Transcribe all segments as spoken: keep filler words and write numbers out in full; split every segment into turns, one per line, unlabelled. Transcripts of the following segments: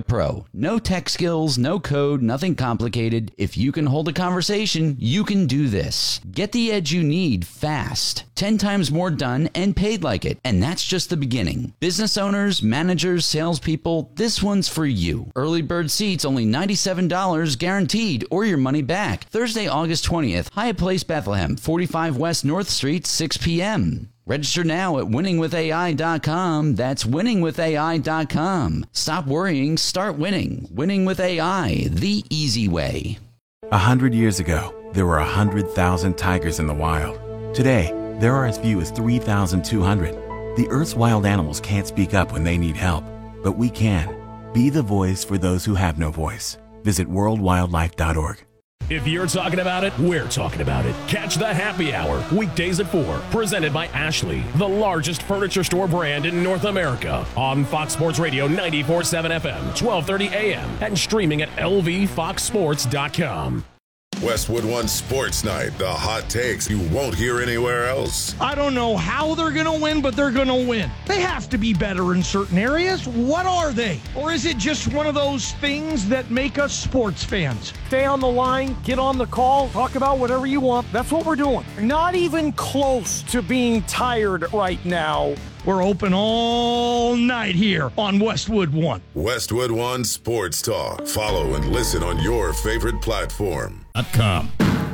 pro. No tech skills, no code, nothing complicated. If you can hold a conversation, you can do this. Get the edge you need fast. ten times more done and paid like it. And that's just the beginning. Business owners, managers, salespeople, this one's for you. Early bird seats only ninety-seven dollars guaranteed or your money back. Thursday, August twentieth, Hyatt Place, Bethlehem, forty-five West North Street, six p.m. Register now at winning with A I dot com. That's winning with A I dot com. Stop worrying, start winning. Winning with A I, the easy way.
A hundred years ago, there were a hundred thousand tigers in the wild. Today, there are as few as three thousand two hundred. The Earth's wild animals can't speak up when they need help, but we can. Be the voice for those who have no voice. Visit world wildlife dot org.
If you're talking about it, we're talking about it. Catch the Happy Hour, weekdays at four, presented by Ashley, the largest furniture store brand in North America, on Fox Sports Radio ninety-four point seven F M, twelve thirty A M, and streaming at L V fox sports dot com.
Westwood One Sports Night, the hot takes you won't hear anywhere else.
I don't know how they're going to win, but they're going to win. They have to be better in certain areas. What are they? Or is it just one of those things that make us sports fans?
Stay on the line, get on the call, talk about whatever you want. That's what we're doing. Not even close to being tired right now.
We're open all night here on Westwood One.
Westwood One Sports Talk. Follow and listen on your favorite platform.
Com.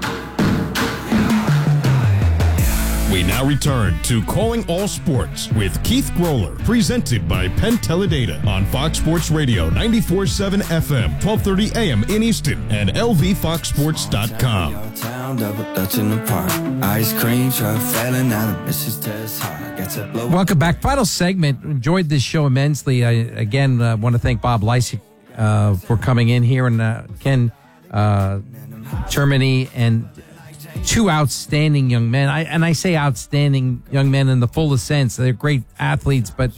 We now return to Calling All Sports with Keith Groller, presented by Penn Teledata on Fox Sports Radio ninety-four point seven F M, twelve thirty A M in Easton, and L V fox sports dot com.
Welcome back. Final segment. Enjoyed this show immensely. I, again, uh, want to thank Bob Leisig uh, for coming in here, and uh, Ken uh, Termini, and two outstanding young men. I, and I say outstanding young men in the fullest sense. They're great athletes, but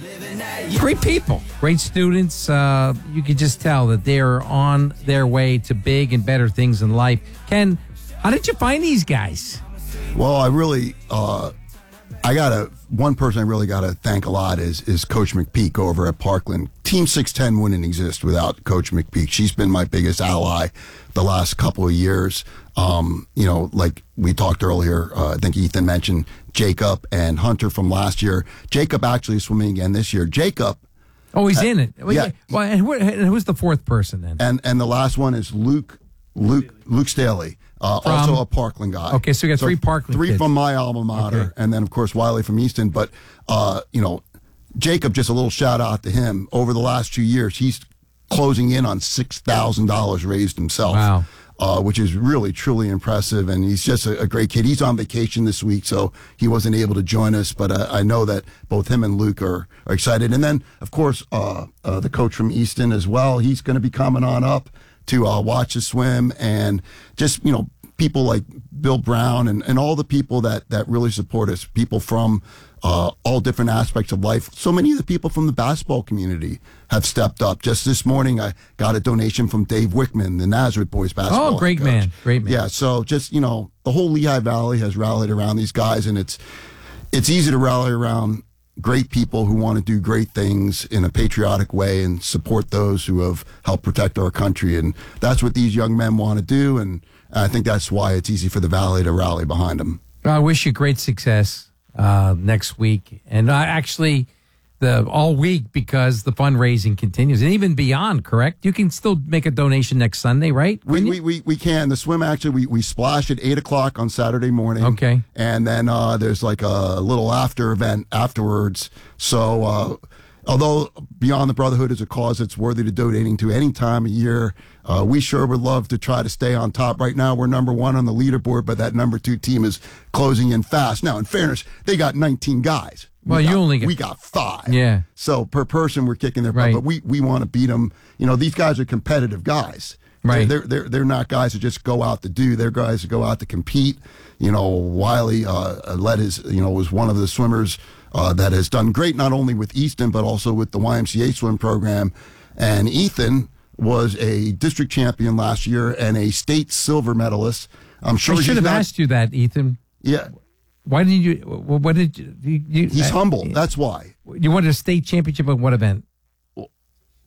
great people, great students. Uh, you could just tell that they're on their way to big and better things in life. Ken, how did you find these guys?
Well, I really, uh, I got to, one person I really got to thank a lot is is Coach McPeak over at Parkland. Team six ten wouldn't exist without Coach McPeak. She's been my biggest ally the last couple of years. Um, you know, like we talked earlier, uh, I think Ethan mentioned Jacob and Hunter from last year. Jacob actually is swimming again this year. Jacob.
Oh, he's
uh,
in it. Well,
yeah.
Well, and, who, and who's the fourth person then?
And and the last one is Luke Luke Luke Staley. Uh,
From,
also a Parkland guy.
Okay, so you got
so
three Parkland
Three
kids.
from my alma mater, okay. And then, of course, Wiley from Easton. But, uh, you know, Jacob, just a little shout-out to him. Over the last two years, he's closing in on six thousand dollars raised himself.
Wow.
Uh, which is really, truly impressive. And he's just a, a great kid. He's on vacation this week, so he wasn't able to join us. But uh, I know that both him and Luke are, are excited. And then, of course, uh, uh, the coach from Easton as well. He's going to be coming on up to uh, watch us swim, and just, you know, people like Bill Brown and, and all the people that, that really support us, people from uh, all different aspects of life. So many of the people from the basketball community have stepped up. Just this morning, I got a donation from Dave Wickman, the Nazareth boys basketball
Oh, great
coach.
man, great man.
Yeah, so just, you know, the whole Lehigh Valley has rallied around these guys, and it's it's easy to rally around great people who want to do great things in a patriotic way and support those who have helped protect our country. And that's what these young men want to do, and I think that's why it's easy for the Valley to rally behind them.
I wish you great success uh, next week, and uh, actually the all week, because the fundraising continues, and even beyond, correct? You can still make a donation next Sunday, right?
We we, we we can. The swim, actually, we, we splash at eight o'clock on Saturday morning.
Okay.
And then uh, there's like a little after event afterwards. So uh, although Beyond the Brotherhood is a cause that's worthy to donating to any time of year, uh, we sure would love to try to stay on top. Right now, we're number one on the leaderboard, but that number two team is closing in fast. Now, in fairness, they got nineteen guys.
Well,
we
you
got,
only get...
We got five.
Yeah.
So per person, we're kicking their butt,
right.
but we, we want to beat them. You know, these guys are competitive guys.
Right.
They're, they're, they're not guys who just go out to do. They're guys who go out to compete. You know, Wiley uh, led his, you know, was one of the swimmers uh, that has done great, not only with Easton, but also with the Y M C A swim program. And Ethan was a district champion last year and a state silver medalist. I'm sure
I should have
not,
asked you that, Ethan.
Yeah.
Why didn't you? What did you? you, you
He's
uh,
humble. That's why.
You wanted a state championship at what event?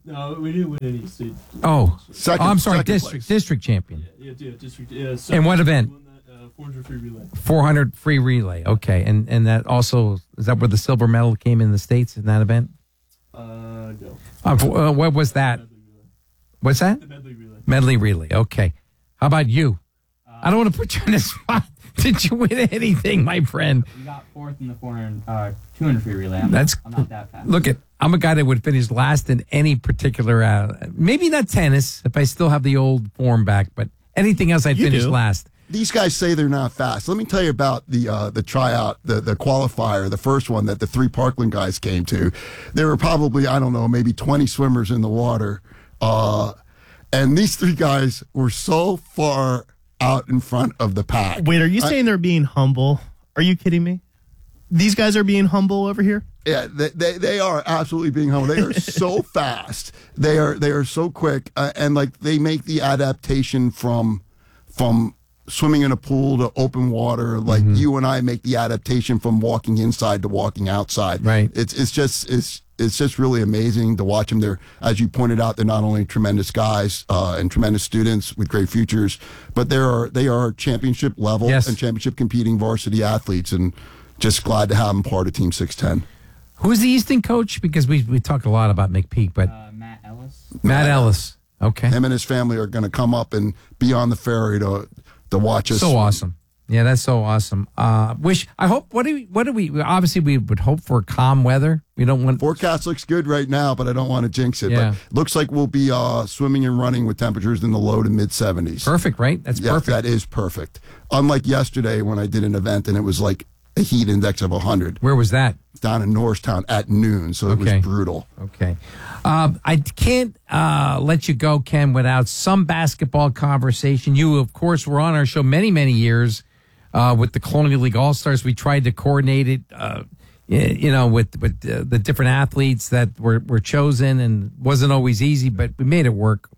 No, we didn't win any state.
Oh,
Second-
oh I'm sorry,
second
district
place.
district champion.
Yeah, yeah, district. Yeah,
And what event?
Won that, uh, four hundred free relay.
four hundred free relay. Okay, and and that also is that where the silver medal came in the States in that event?
Uh, no.
Uh, f- uh, what was that?
Medley relay.
What's that?
The medley relay.
Medley relay. Okay. How about you?
Uh,
I don't want to put you on the spot. Did you win anything, my friend?
We got fourth in the four hundred, uh, two hundred free relay. I'm,
That's
not, I'm not that fast.
Look at. I'm a guy that would finish last in any particular. Uh, maybe not tennis if I still have the old form back, but anything else I'd
You
finish
do.
last.
These guys say they're not fast. Let me tell you about the uh, the tryout, the the qualifier, the first one that the three Parkland guys came to. There were probably, I don't know, maybe twenty swimmers in the water, uh, and these three guys were so far out in front of the pack.
Wait, are you
I-
saying they're being humble? Are you kidding me? These guys are being humble over here?
Yeah, they, they they are absolutely being humble. They are so fast. They are they are so quick, uh, and like they make the adaptation from from swimming in a pool to open water. Like
Mm-hmm.
you and I make the adaptation from walking inside to walking outside.
Right.
It's it's just it's it's just really amazing to watch them. They're, as you pointed out, they're not only tremendous guys uh, and tremendous students with great futures, but they are they are championship level
Yes.
and championship competing varsity athletes, and just glad to have them part of Team six ten.
Who's the Easton coach? Because we we talk a lot about McPeak, but
Uh, Matt Ellis.
Matt Ellis. Okay.
Him and his family are going to come up and be on the ferry to to watch us.
So awesome. Yeah, that's so awesome. Uh, wish I hope. What do we? What do we? Obviously, we would hope for calm weather. We don't want.
Forecast looks good right now, but I don't want to jinx it.
Yeah.
But looks like we'll be uh, swimming and running with temperatures in the low to mid seventies.
Perfect, right? That's
Yeah,
perfect.
that is perfect. Unlike yesterday when I did an event and it was like a heat index of one hundred.
Where was that?
Down in Norristown at noon, so it
Okay.
was brutal.
Okay. Um, I can't uh, let you go, Ken, without some basketball conversation. You, of course, were on our show many, many years uh, with the Colonial League All-Stars. We tried to coordinate it, uh, y- you know, with, with uh, the different athletes that were, were chosen, and wasn't always easy, but we made it work.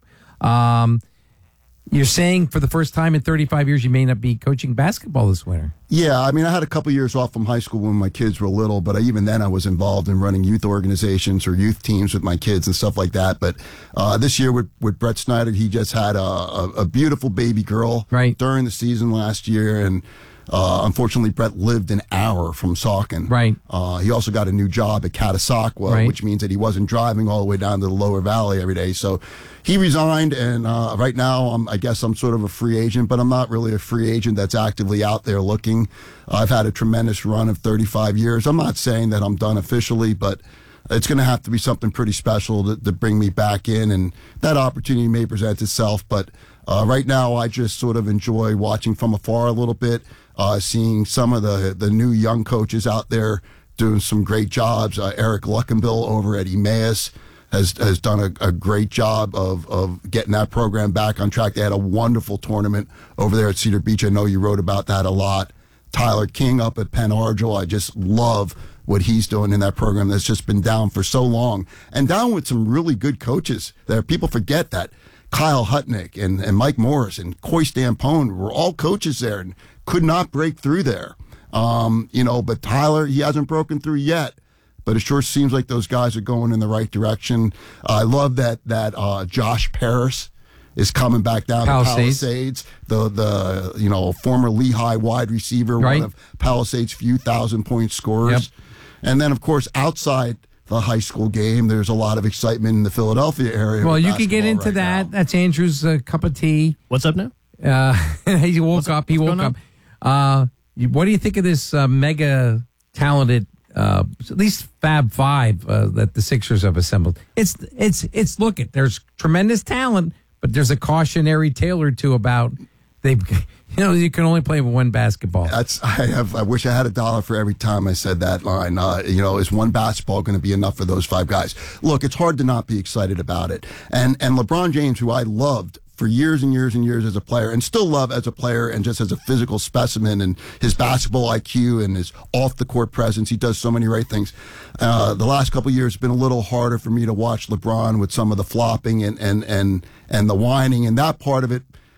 Um, you're saying for the first time in thirty-five years, you may not be coaching basketball this winter.
Yeah, I mean, I had a couple years off from high school when my kids were little, but I, even then I was involved in running youth organizations or youth teams with my kids and stuff like that. But uh, this year with, with Brett Snyder, he just had a, a, a beautiful baby girl
Right.
during the season last year. And uh, unfortunately, Brett lived an hour from Saucon.
Right.
Uh, he also got a new job at Catasauqua,
Right.
which means that he wasn't driving all the way down to the lower valley every day. So he resigned, and uh, right now, I'm, I guess I'm sort of a free agent, but I'm not really a free agent that's actively out there looking. I've had a tremendous run of thirty-five years. I'm not saying that I'm done officially, but it's going to have to be something pretty special to, to bring me back in, and that opportunity may present itself. But uh, right now, I just sort of enjoy watching from afar a little bit, uh, seeing some of the, the new young coaches out there doing some great jobs. Uh, Eric Luckenbill over at Emmaus has has done a, a great job of, of getting that program back on track. They had a wonderful tournament over there at Cedar Beach. I know you wrote about that a lot. Tyler King up at Penn Argyl. I just love what he's doing in that program that's just been down for so long, and down with some really good coaches there. People forget that Kyle Hutnick and, and Mike Morris and Coy Stampone were all coaches there and could not break through there. Um, you know, but Tyler, he hasn't broken through yet. But it sure seems like those guys are going in the right direction. Uh, I love that that uh, Josh Paris is coming back down
Palisades.
to Palisades, the the you know former Lehigh wide receiver,
Right.
one of Palisades' few thousand point scorers.
Yep.
And then, of course, outside the high school game, there's a lot of excitement in the Philadelphia area.
Well,
with
you could get
basketball
into
right
that.
now.
That's Andrew's uh, cup of tea.
What's up now?
Uh, he woke
What's-
up. He
what's
woke
going
up. Uh, you- what do you think of this uh, mega talented, uh, at least Fab Five uh, that the Sixers have assembled? It's it's it's look it. There's tremendous talent, but there's a cautionary tale or two about they. You know, you can only play with one basketball.
That's I have. I wish I had a dollar for every time I said that line. Uh, you know, is one basketball going to be enough for those five guys? Look, it's hard to not be excited about it. And and LeBron James, who I loved for years and years and years as a player, and still love as a player, and just as a physical specimen, and his basketball I Q and his off the court presence, he does so many right things. Uh, the last couple of years have been a little harder for me to watch LeBron with some of the flopping and and and and the whining, and that part of it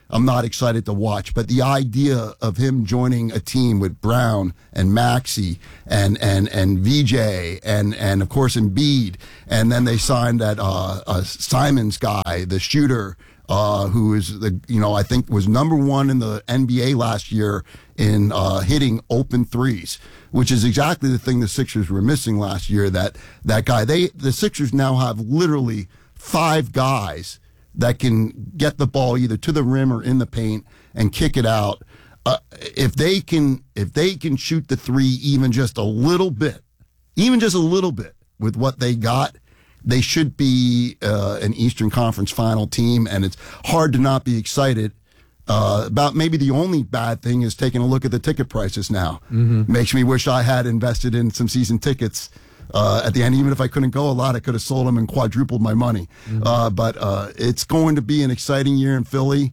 I'm not excited to watch. But the idea of him joining a team with Brown and Maxey and and and V J and and of course Embiid, and then they signed that uh, uh, Simons guy, the shooter, uh, who is the you know I think was number one in the N B A last year in uh, hitting open threes, which is exactly the thing the Sixers were missing last year. That that guy, they the Sixers now have literally five guys that can get the ball either to the rim or in the paint and kick it out. Uh, if they can, if they can shoot the three even just a little bit, even just a little bit with what they got, they should be uh, an Eastern Conference Final team. And it's hard to not be excited uh, about. Maybe the only bad thing is taking a look at the ticket prices now. Mm-hmm. Makes me wish I had invested in some season tickets. Uh, at the end, even if I couldn't go a lot, I could have sold them and quadrupled my money. Mm-hmm. Uh, but uh, it's going to be an exciting year in Philly.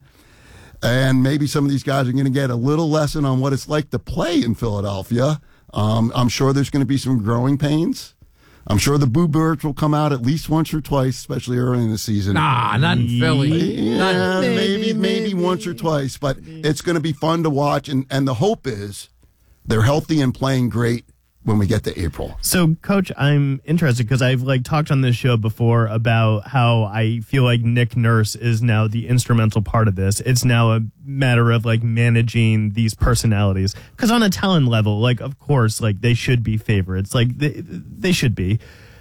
And maybe some of these guys are going to get a little lesson on what it's like to play in Philadelphia. Um, I'm sure there's going to be some growing pains. I'm sure the Boo Birds will come out at least once or twice, especially early in the season.
Nah, not in Philly.
Yeah,
not
maybe, maybe, maybe once or twice. But it's going to be fun to watch. And, and the hope is they're healthy and playing great when we get to April.
So, Coach, I'm interested because I've like talked on this show before about how I feel like Nick Nurse is now the instrumental part of this. It's now a matter of like managing these personalities because on a talent level, like of course, like they should be favorites, like they they should be.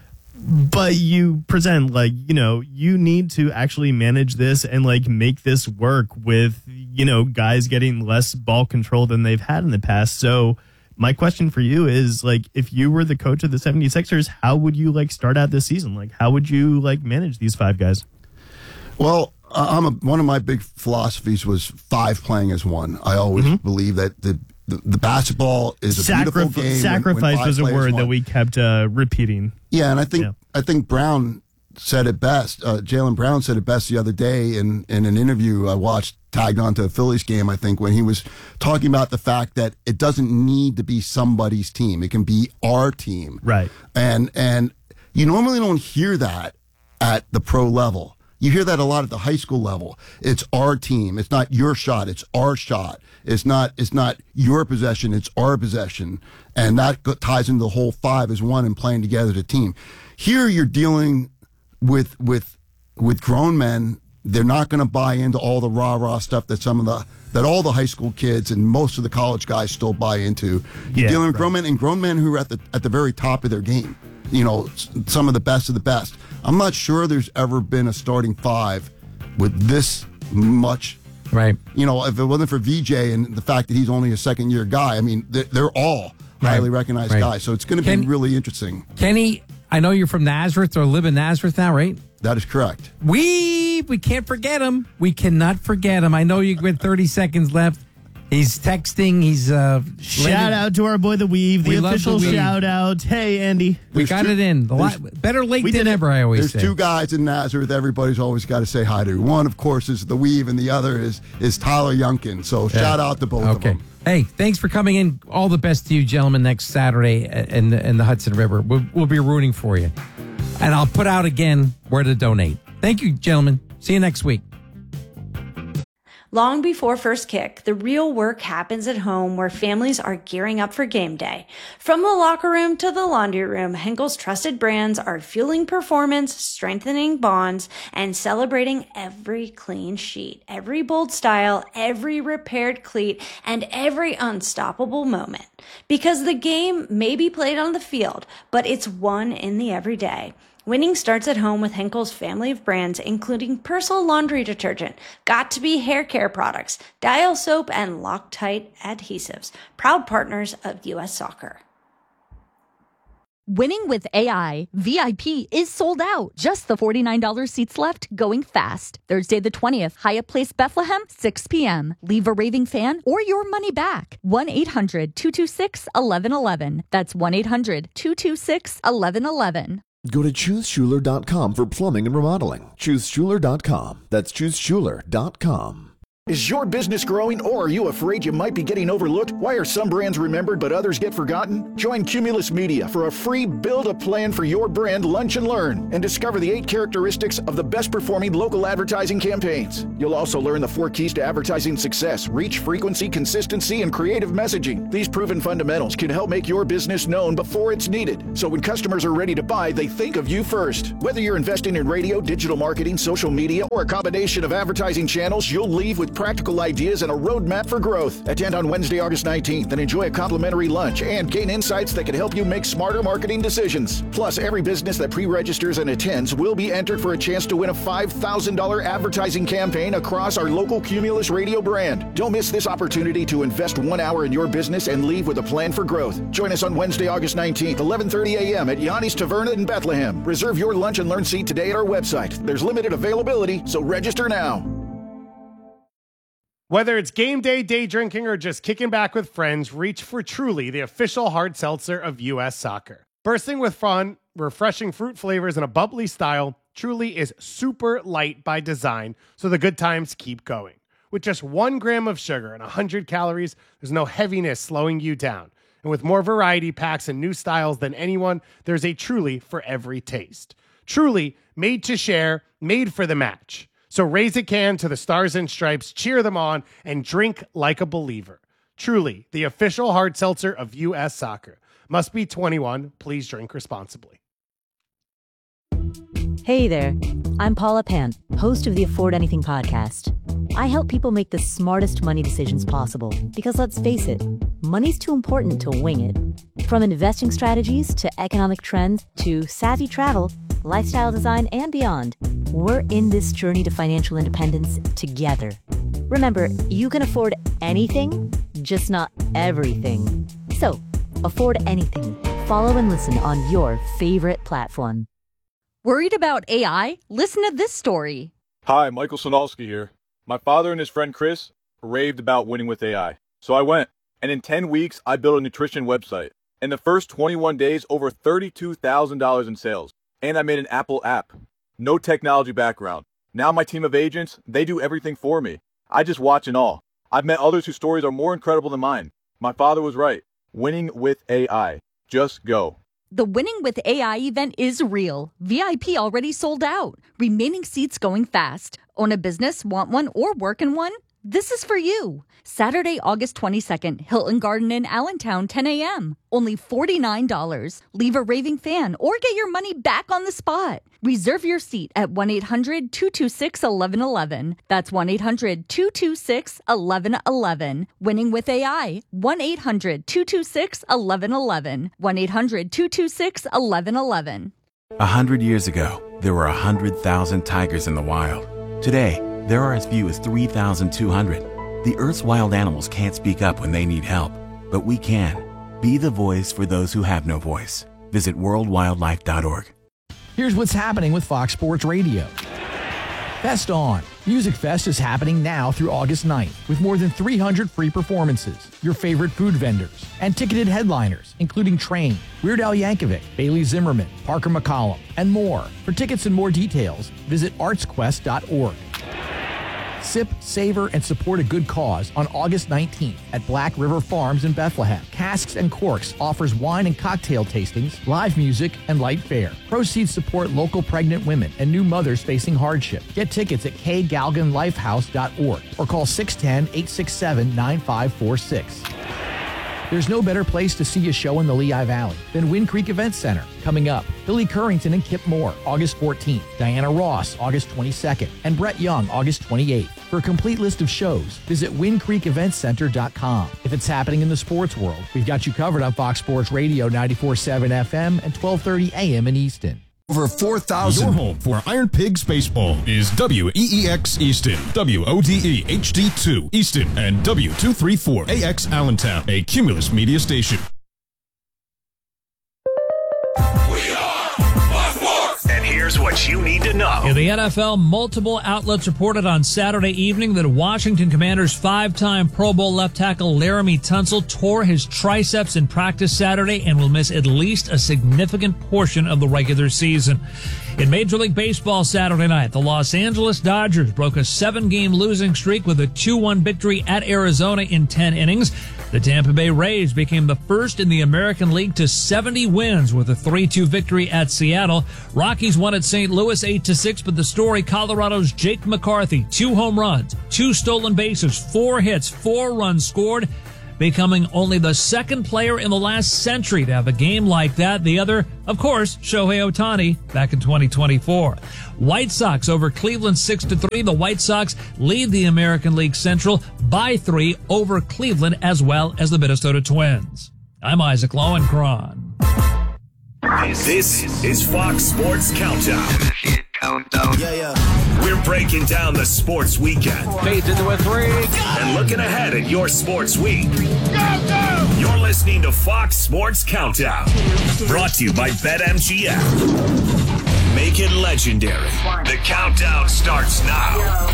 But you present like, you know, you need to actually manage this and like make this work with, you know, guys getting less ball control than they've had in the past. So my question for you is, like, if you were the coach of the seventy-sixers, how would you, like, start out this season? Like, how would you, like, manage these five guys?
Well, I'm a, one of my big philosophies was five playing as one. I always mm-hmm. believe that the, the the basketball is a
Sacrif-
beautiful game.
Sacrifice
when, when
was a word
one.
that we kept uh, repeating.
Yeah, and I think
yeah.
I think Brown said it best. Uh, Jaylen Brown said it best the other day in, in an interview I watched, tagged onto a Phillies game, I think, when he was talking about the fact that it doesn't need to be somebody's team. It can be our team.
Right.
And and you normally don't hear that at the pro level. You hear that a lot at the high school level. It's our team. It's not your shot. It's our shot. It's not it's not your possession. It's our possession. And that ties into the whole five as one and playing together as a team. Here you're dealing with with with grown men. They're not going to buy into all the rah-rah stuff that some of the that all the high school kids and most of the college guys still buy into. You're
yeah,
dealing with
right.
grown men and grown men who are at the at the very top of their game. You know, some of the best of the best. I'm not sure there's ever been a starting five with this much.
Right.
You know, if it wasn't for V J and the fact that he's only a second year guy, I mean, they're, they're all
right.
highly recognized
right.
guys. So it's going to be really interesting.
Kenny, I know you're from Nazareth or live in Nazareth now, right?
That is correct.
We we can't forget him. We cannot forget him. I know you got thirty seconds left. He's texting. He's uh.
Shout out to our boy the Weave, the
We love
official
the Weave.
shout out. Hey, Andy,
We
There's
got
two-
it in. The
there's-
lot, better late
we
than
did it.
ever. I always
There's
say.
two guys in Nazareth everybody's always got to say hi to. One, of course, is the Weave, and the other is is Tyler Youngkin. So shout out to both of
Okay.
them.
Hey, thanks for coming in. All the best to you, gentlemen, next Saturday in the, in the Hudson River. We'll, we'll be rooting for you. And I'll put out again where to donate. Thank you, gentlemen. See you next week.
Long before first kick, the real work happens at home where families are gearing up for game day. From the locker room to the laundry room, Henkel's trusted brands are fueling performance, strengthening bonds, and celebrating every clean sheet, every bold style, every repaired cleat, and every unstoppable moment. Because the game may be played on the field, but it's won in the everyday. Winning starts at home with Henkel's family of brands, including Persil laundry detergent, Got2b hair care products, Dial soap, and Loctite adhesives. Proud partners of U S Soccer.
Winning with A I, V I P is sold out. Just the forty-nine dollars seats left, going fast. Thursday the twentieth, Hyatt Place, Bethlehem, six p.m. Leave a raving fan or your money back. one eight hundred two two six one one one one. That's one eight hundred two two six one one one one.
Go to choose schuler dot com for plumbing and remodeling. choose schuler dot com. That's choose schuler dot com. Is your business growing, or are you afraid you might be getting overlooked? Why are some brands remembered but others get forgotten? Join Cumulus Media for a free Build a Plan for Your Brand Lunch and Learn and discover the eight characteristics of the best performing local advertising campaigns. You'll also learn the four keys to advertising success: reach, frequency, consistency, and creative messaging. These proven fundamentals can help make your business known before it's needed, so when customers are ready to buy, they think of you first. Whether you're investing in radio, digital marketing, social media, or a combination of advertising channels, you'll leave with practical ideas and a roadmap for growth. Attend on Wednesday, August nineteenth and enjoy a complimentary lunch and gain insights that can help you make smarter marketing decisions. Plus, every business that pre-registers and attends will be entered for a chance to win a five thousand dollars advertising campaign across our local Cumulus Radio brand. Don't miss this opportunity to invest one hour in your business and leave with a plan for growth. Join us on Wednesday, August nineteenth, eleven thirty a.m. at Yanni's Taverna in Bethlehem. Reserve your lunch and learn seat today at our website. There's limited availability, so register now.
Whether it's game day, day drinking, or just kicking back with friends, reach for Truly, the official hard seltzer of U S Soccer. Bursting with fun, refreshing fruit flavors, and a bubbly style, Truly is super light by design, so the good times keep going. With just one gram of sugar and one hundred calories, there's no heaviness slowing you down. And with more variety packs and new styles than anyone, there's a Truly for every taste. Truly, made to share, made for the match. So raise a can to the Stars and Stripes, cheer them on, and drink like a believer. Truly, the official hard seltzer of U S Soccer. Must be twenty-one. Please drink responsibly.
Hey there, I'm Paula Pant, host of the Afford Anything podcast. I help people make the smartest money decisions possible because, let's face it, money's too important to wing it. From investing strategies to economic trends to savvy travel, lifestyle design, and beyond, we're in this journey to financial independence together. Remember, you can afford anything, just not everything. So, afford anything. Follow and listen on your favorite platform.
Worried about A I? Listen to this story.
Hi, Michael Sonalski here. My father and his friend Chris raved about winning with A I. So I went, and in ten weeks, I built a nutrition website. In the first twenty-one days, over thirty-two thousand dollars in sales. And I made an Apple app. No technology background. Now my team of agents, they do everything for me. I just watch and all. I've met others whose stories are more incredible than mine. My father was right. Winning with A I. Just go.
The Winning with A I event is real. V I P already sold out. Remaining seats going fast. Own a business, want one, or work in one? This is for you. Saturday, August twenty-second, Hilton Garden in Allentown, ten a.m. Only forty-nine dollars. Leave a raving fan or get your money back on the spot. Reserve your seat at one eight hundred two two six one one one one. That's one eight hundred two two six one one one one. Winning with A I. one eight hundred two two six one one one one. one eight hundred two two six one one one one.
A hundred years ago, there were a hundred thousand tigers in the wild. Today, there are as few as three thousand two hundred. The Earth's wild animals can't speak up when they need help, but we can. Be the voice for those who have no voice. Visit world wildlife dot org.
Here's what's happening with Fox Sports Radio. Fest On. Music Fest is happening now through August ninth with more than three hundred free performances, your favorite food vendors, and ticketed headliners, including Train, Weird Al Yankovic, Bailey Zimmerman, Parker McCollum, and more. For tickets and more details, visit arts quest dot org. Sip, savor, and support a good cause on August nineteenth at Black River Farms in Bethlehem. Casks and Corks offers wine and cocktail tastings, live music, and light fare. Proceeds support local pregnant women and new mothers facing hardship. Get tickets at k galgan lifehouse dot org or call six one zero, eight six seven, nine five four six. There's no better place to see a show in the Lehigh Valley than Wind Creek Event Center. Coming up, Billy Currington and Kip Moore, August fourteenth, Diana Ross, August twenty-second, and Brett Young, August twenty-eighth. For a complete list of shows, visit wind creek event center dot com. If it's happening in the sports world, we've got you covered on Fox Sports Radio ninety-four point seven F M and twelve thirty A M in Easton.
Over four thousand. Your home for Iron Pigs baseball is W E E X Easton, W O D E H D two Easton, and W two thirty-four A X Allentown, a Cumulus media station.
And here's what you need to know.
In the N F L, multiple outlets reported on Saturday evening that Washington Commanders five-time Pro Bowl left tackle Laramie Tunsil tore his triceps in practice Saturday and will miss at least a significant portion of the regular season. In Major League Baseball Saturday night, the Los Angeles Dodgers broke a seven-game losing streak with a two one victory at Arizona in ten innings. The Tampa Bay Rays became the first in the American League to seventy wins with a three two victory at Seattle. Rockies won at Saint Louis eight to six, but the story, Colorado's Jake McCarthy, two home runs, two stolen bases, four hits, four runs scored, becoming only the second player in the last century to have a game like that. The other, of course, Shohei Ohtani back in twenty twenty-four. White Sox over Cleveland six to three. The White Sox lead the American League Central by three over Cleveland as well as the Minnesota Twins. I'm Isaac Lowenkron.
This is Fox Sports Countdown. Countdown. Yeah, yeah. We're breaking down the sports weekend.
Fades into a three.
And looking ahead at your sports week. Go, go! You're listening to Fox Sports Countdown. Brought to you by BetMGM. Make it legendary. The countdown starts now.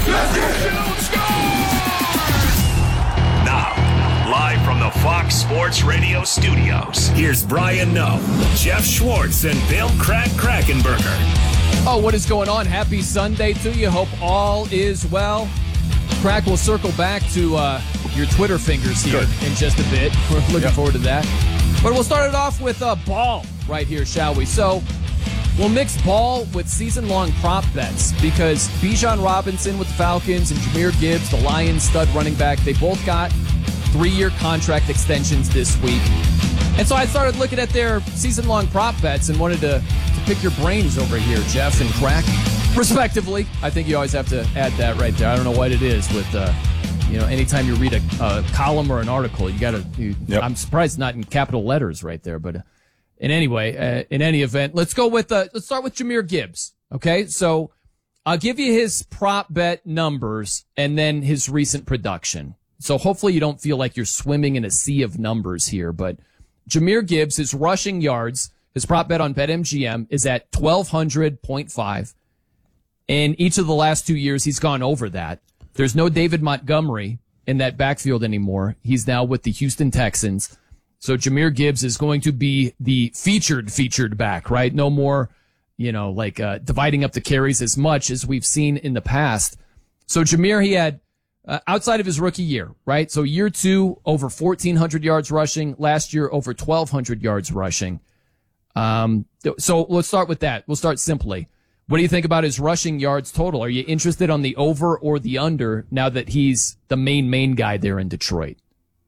Now, live from the Fox Sports Radio studios, here's Brian Noe, Jeff Schwartz, and Bill Crack Krakenberger.
Oh, what is going on? Happy Sunday to you. Hope all is well. Crack will circle back to uh, your Twitter fingers here Good. in just a bit. We're looking yep. forward to that. But we'll start it off with uh, ball right here, shall we? So we'll mix ball with season-long prop bets because Bijan Robinson with the Falcons and Jahmyr Gibbs, the Lions stud running back, they both got three-year contract extensions this week. And so I started looking at their season-long prop bets and wanted to, to pick your brains over here, Jeff and Crack, respectively. I think you always have to add that right there. I don't know what it is with, uh, you know, anytime you read a, a column or an article, you got to. Yep. I'm surprised not in capital letters right there. But uh, in any way, uh, in any event, let's go with uh, let's start with Jahmyr Gibbs. Okay, so I'll give you his prop bet numbers and then his recent production. So hopefully you don't feel like you're swimming in a sea of numbers here, but Jahmyr Gibbs, his rushing yards, his prop bet on BetMGM is at twelve hundred point five. In each of the last two years, he's gone over that. There's no David Montgomery in that backfield anymore. He's now with the Houston Texans. So Jahmyr Gibbs is going to be the featured, featured back, right? No more, you know, like uh, dividing up the carries as much as we've seen in the past. So Jahmyr, he had Uh, outside of his rookie year, right? So year two, over fourteen hundred yards rushing. Last year, over twelve hundred yards rushing. Um, th- so let's start with that. We'll start simply. What do you think about his rushing yards total? Are you interested on the over or the under now that he's the main, main guy there in Detroit?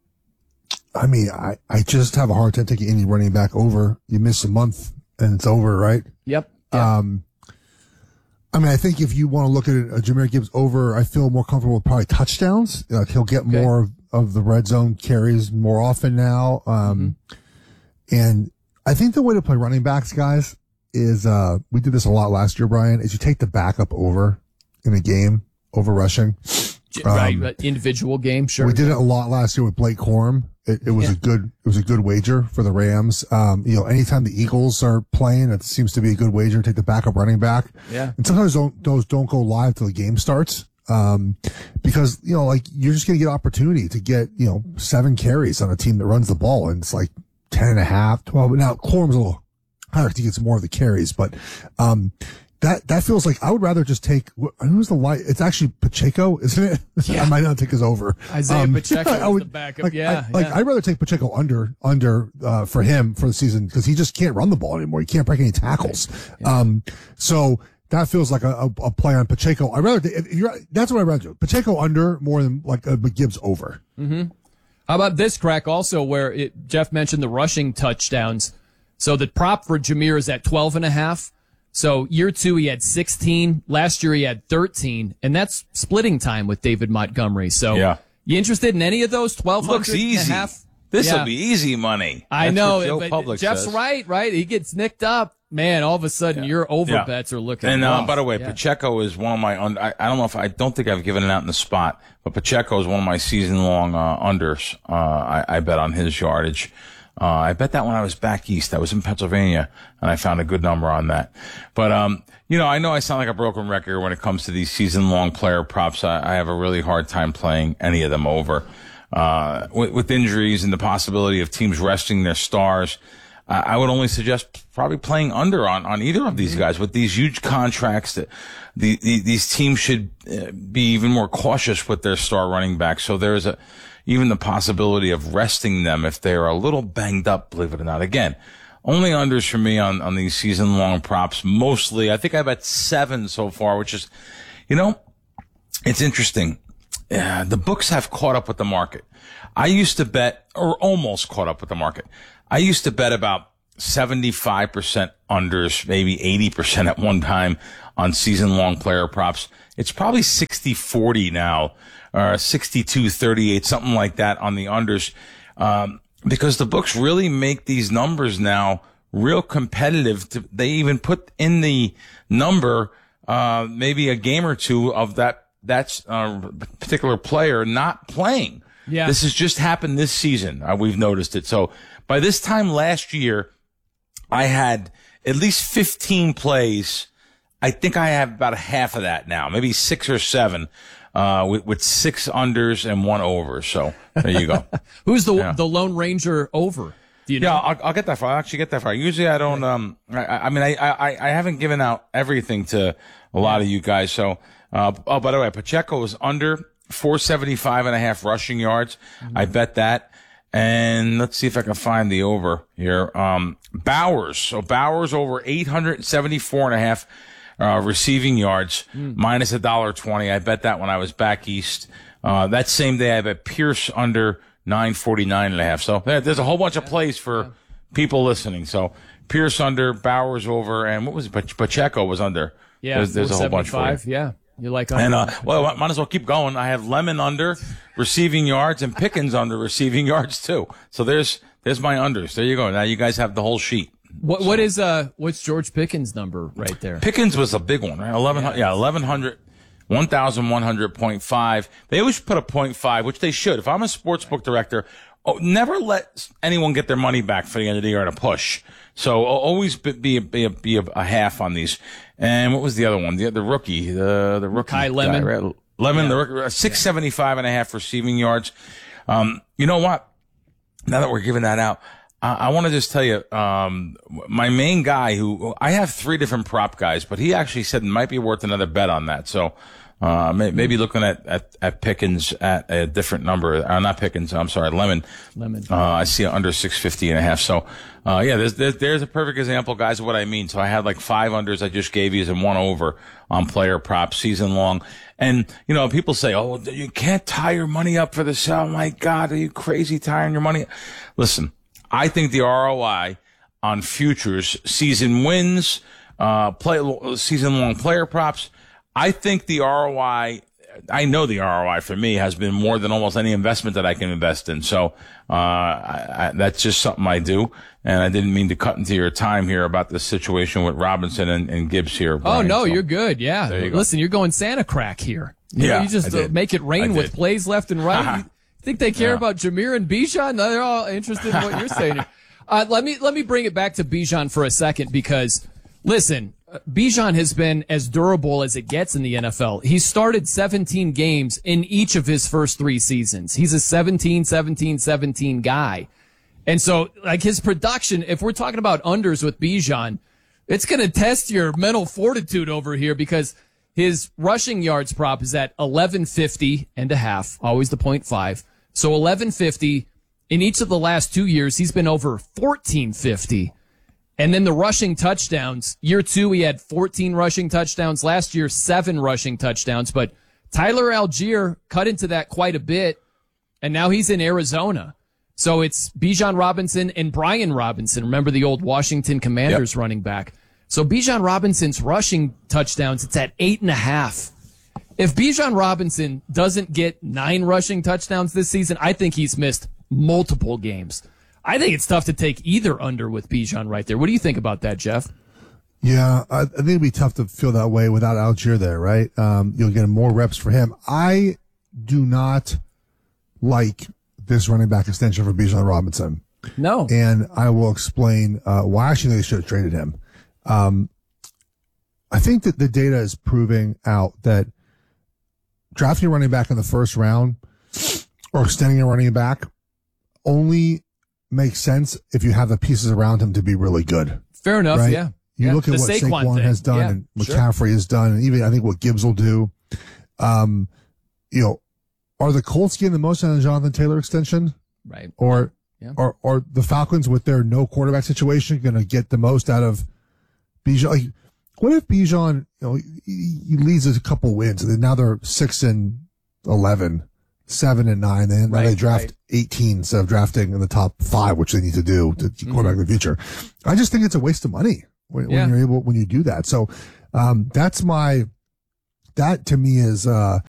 I mean, I, I just have a hard time taking any running back over. You miss a month and it's over, right?
Yep. yep.
Um, I mean, I think if you want to look at it, uh, Jahmyr Gibbs over, I feel more comfortable with probably touchdowns. Uh, he'll get okay. more of, of the red zone carries more often now. Um, mm-hmm. And I think the way to play running backs, guys, is, uh, we did this a lot last year, Brian, is you take the backup over in a game, over rushing.
Right,
Um,
individual game, sure.
We did it a lot last year with Blake Corum. It, it was
Yeah.
a good, it was a good wager for the Rams. Um, you know, anytime the Eagles are playing, it seems to be a good wager. Take the backup running back.
Yeah.
And sometimes don't, those don't go live till the game starts. Um, because, you know, like you're just going to get opportunity to get, you know, seven carries on a team that runs the ball. And it's like ten and a half, twelve. Now, Corum's a little higher. He gets more of the carries, but, um, That that feels like I would rather just take who's the light. It's actually Pacheco, isn't it?
Yeah.
I might not take his over.
Isaiah
Um,
Pacheco
I
is
would-
the backup.
Like,
yeah,
I, like
yeah.
I'd rather take Pacheco under under uh, for him for the season because he just can't run the ball anymore. He can't break any tackles.
Yeah.
Um, so that feels like a, a, a play on Pacheco. I rather if you're that's what I would rather do. Pacheco under more than like a Gibbs over.
Mm-hmm. How about this, Crack, also where it, Jeff mentioned the rushing touchdowns. So the prop for Jahmyr is at twelve and a half. So year two, he had sixteen. Last year, he had thirteen. And that's splitting time with David Montgomery. So
Yeah.
you interested in any of those? twelve hundred
Looks easy.
and a half?
This will
Yeah.
be easy money.
I
That's
know.
what Joe
but
Public
Jeff's
says.
right, right? He gets nicked up. Man, all of a sudden, your over
Yeah.
bets are looking
And uh,
rough.
by the way,
Yeah.
Pacheco is one of my. Un- I, I don't know if I don't think I've given it out in the spot, but Pacheco is one of my season-long uh, unders. Uh, I, I bet on his yardage. Uh, I bet that when I was back east, I was in Pennsylvania, and I found a good number on that. But um, you know, I know I sound like a broken record when it comes to these season-long player props. I, I have a really hard time playing any of them over. Uh, with, with injuries and the possibility of teams resting their stars. uh, I would only suggest probably playing under on, on either of these guys with these huge contracts. That the, the these teams should uh, be even more cautious with their star running back. So there's a even the possibility of resting them if they're a little banged up, believe it or not. Again, only unders for me on, on these season long props. Mostly, I think I've at seven so far, which is, you know, it's interesting. Yeah, the books have caught up with the market. I used to bet, or almost caught up with the market. I used to bet about seventy-five percent unders, maybe eighty percent at one time on season long player props. It's probably sixty forty now. Or sixty-two thirty-eight, something like that on the unders, um, because the books really make these numbers now real competitive. To, they even put in the number, uh, maybe a game or two of that, that, uh, particular player not playing.
Yeah.
This has just happened this season. Uh, we've noticed it. So by this time last year, I had at least fifteen plays. I think I have about a half of that now, maybe six or seven. Uh, with, with six unders and one over. So there you go.
Who's the
yeah.
the Lone Ranger over? Do you know?
Yeah, I'll, I'll get that far. I'll actually get that far. Usually I don't, um, I, I mean, I, I, I haven't given out everything to a lot of you guys. So, uh, oh, by the way, Pacheco was under four seventy-five and a half rushing yards. Mm-hmm. I bet that. And let's see if I can find the over here. Um, Bowers. So Bowers over eight seventy-four and a half. Uh, receiving yards, mm. minus a dollar twenty. I bet that when I was back east. Uh, that same day I bet Pierce under nine forty-nine and a half. So there, there's a whole bunch of plays for yeah. people listening. So Pierce under, Bowers over, and what was it? Pacheco was under.
Yeah,
there's, there's a whole bunch for you.
Yeah, you like
under. And, uh, well, I might as well keep going. I have Lemon under receiving yards and Pickens under receiving yards too. So there's, there's my unders. There you go. Now you guys have the whole sheet.
What what is uh what's George Pickens' number right there?
Pickens was a big one, right? Eleven, yeah, yeah eleven hundred, one thousand one hundred point five. They always put a point five, which they should. If I'm a sports book director, oh, never let anyone get their money back for the end of the year at a push. So always be be a, be a, be a, a half on these. And what was the other one? The the rookie, the the rookie,
Kai Lemon,
guy, right? Lemon,
yeah.
the rookie, six seventy five and a half receiving yards. Um, you know what? Now that we're giving that out. Uh, I want to just tell you, um, my main guy who, I have three different prop guys, but he actually said it might be worth another bet on that. So, uh, may, maybe looking at, at, at Pickens at a different number, uh, not Pickens, I'm sorry, Lemon.
Lemon.
Uh, I see under six fifty and a half. So, uh, yeah, there's, there's, there's a perfect example, guys, of what I mean. So I had like five unders I just gave you and one over on player props season long. And, you know, people say, oh, you can't tie your money up for the sell. Oh my God, are you crazy tying your money? Listen. I think the R O I on futures, season wins, uh, play, season long player props. I think the R O I, I know the R O I for me has been more than almost any investment that I can invest in. So, uh, I, I, that's just something I do. And I didn't mean to cut into your time here about this situation with Robinson and, and Gibbs here. Brian.
Oh, no,
so,
you're good. Yeah.
You
Listen, you're going Santa crack here. You
yeah.
know, you just uh, make it rain with plays left and right. Think they care yeah. about Jameer and Bijan? No, they're all interested in what you're saying. Uh, let me let me bring it back to Bijan for a second because, listen, Bijan has been as durable as it gets in the N F L. He started seventeen games in each of his first three seasons. He's a seventeen, seventeen, seventeen guy. And so, like, his production, if we're talking about unders with Bijan, it's going to test your mental fortitude over here because his rushing yards prop is at eleven fifty and a half, always the point five. So eleven fifty. In each of the last two years, he's been over fourteen fifty. And then the rushing touchdowns, year two, he had fourteen rushing touchdowns. Last year, seven rushing touchdowns. But Tyler Algier cut into that quite a bit, and now he's in Arizona. So it's Bijan Robinson and Brian Robinson. Remember the old Washington Commanders yep. running back. So Bijan Robinson's rushing touchdowns, it's at eight and a half. If Bijan Robinson doesn't get nine rushing touchdowns this season, I think he's missed multiple games. I think it's tough to take either under with Bijan right there. What do you think about that, Jeff?
Yeah, I, I think it'd be tough to feel that way without Algier there, right? Um, you'll get more reps for him. I do not like this running back extension for Bijan Robinson.
No.
And I will explain uh, why I actually think they should have traded him. Um, I think that the data is proving out that drafting a running back in the first round or extending a running back only makes sense if you have the pieces around him to be really good.
Fair enough,
right?
yeah.
You
yeah.
look at
the
what
Saquon,
Saquon
thing.
has done
yeah,
and what
sure.
McCaffrey has done, and even I think what Gibbs will do. Um, you know, are the Colts getting the most out of the Jonathan Taylor extension?
Right.
Or,
yeah.
or, or the Falcons with their no quarterback situation going to get the most out of Bijan? Like, what if Bijan, you know, he, he leads a couple wins and then now they're six and eleven, seven and nine, and now
Right,
they draft
right.
eighteen instead of drafting in the top five, which they need to do to keep quarterback in the future. I just think it's a waste of money when,
Yeah.
when you're able, when you do that. So, um, that's my, that to me is, uh,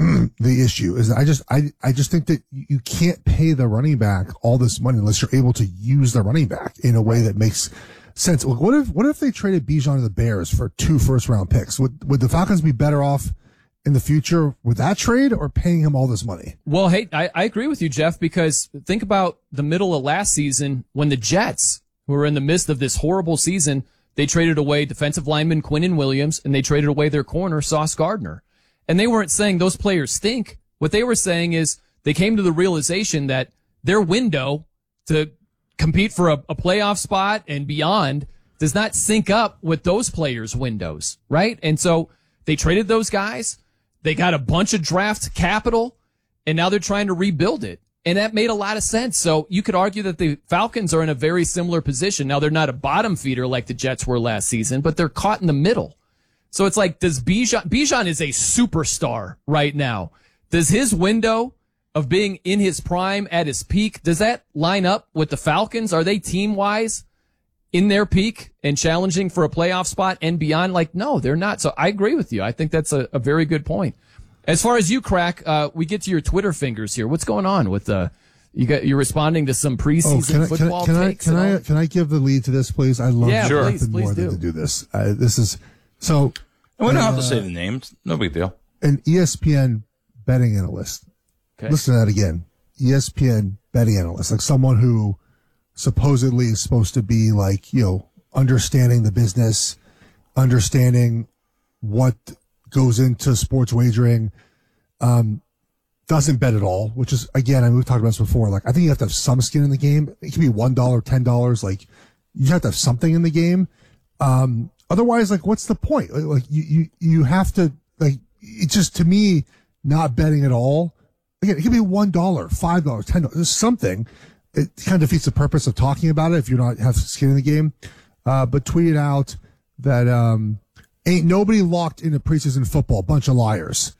the issue is I just, I, I just think that you can't pay the running back all this money unless you're able to use the running back in a way that makes sense. Like, what if, what if they traded Bijan to the Bears for two first round picks? Would, would the Falcons be better off in the future with that trade or paying him all this money?
Well, hey, I, I agree with you, Jeff, because think about the middle of last season when the Jets, who were in the midst of this horrible season, they traded away defensive lineman Quinnen Williams and they traded away their corner, Sauce Gardner. And they weren't saying those players stink. What they were saying is they came to the realization that their window to compete for a, a playoff spot and beyond does not sync up with those players' windows, right? And so they traded those guys. They got a bunch of draft capital, and now they're trying to rebuild it. And that made a lot of sense. So you could argue that the Falcons are in a very similar position. Now, they're not a bottom feeder like the Jets were last season, but they're caught in the middle. So it's like, does Bijan, Bijan is a superstar right now. Does his window of being in his prime at his peak, does that line up with the Falcons? Are they team-wise in their peak and challenging for a playoff spot and beyond? Like, no, they're not. So I agree with you. I think that's a, a very good point. As far as you, Crack, uh, we get to your Twitter fingers here. What's going on with uh you got you're responding to some preseason
can I,
football
can I,
takes?
can I,
and
can
all?
I, can I give the lead to this, please? I love
Yeah,
nothing
please, please
more
do.
than to do this. Uh, this is so.
And we don't have
uh,
to say the names. No big deal.
An E S P N betting analyst.
Okay.
Listen to that again. E S P N betting analyst, like someone who supposedly is supposed to be like, you know, understanding the business, understanding what goes into sports wagering, um, doesn't bet at all, which is, again, I mean, we've talked about this before. Like, I think you have to have some skin in the game. It can be one dollar, ten dollars. Like, you have to have something in the game. Um, otherwise, like, what's the point? Like, like, you, you, you have to, like, it's just, to me, not betting at all. Again, it could be one dollar, five dollars, ten dollars, something. It kind of defeats the purpose of talking about it if you don't have skin in the game. Uh, but tweeted out that, um, ain't nobody locked into preseason football. Bunch of liars.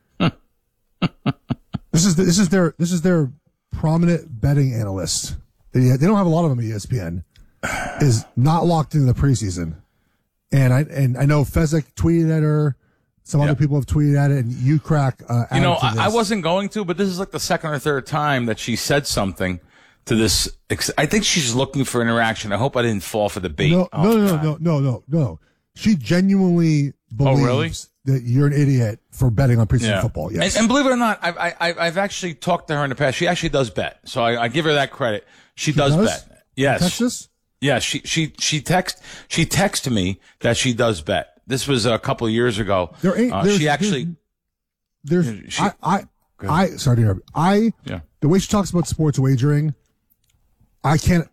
This is the, this is their this is their prominent betting analyst. They, they don't have a lot of them at E S P N. Is not locked into the preseason, and I and I know Fezzik tweeted at her. Some
Yep.
other people have tweeted at it, and you crack. Uh,
You know,
added to
I, I
this.
wasn't going to, but this is like the second or third time that she said something to this. Ex- I think she's looking for interaction. I hope I didn't fall for the bait.
No,
Oh,
no, no,
God.
no, no, no, no. She genuinely believes
Oh, really?
that you're an idiot for betting on preseason
Yeah.
football. Yes,
And, and believe it or not, I've, I, I- I've actually talked to her in the past. She actually does bet. So I, I give her that credit. She, does,
does?
bet. Yes.
Texas.
Yeah, she she she text she texted me that she does bet. This was a couple of years ago.
There ain't.
Uh,
there's-
she actually
There's.
She-
I. I.
Go
I. Sorry to interrupt. I.
Yeah.
The way she talks about sports wagering, I can't.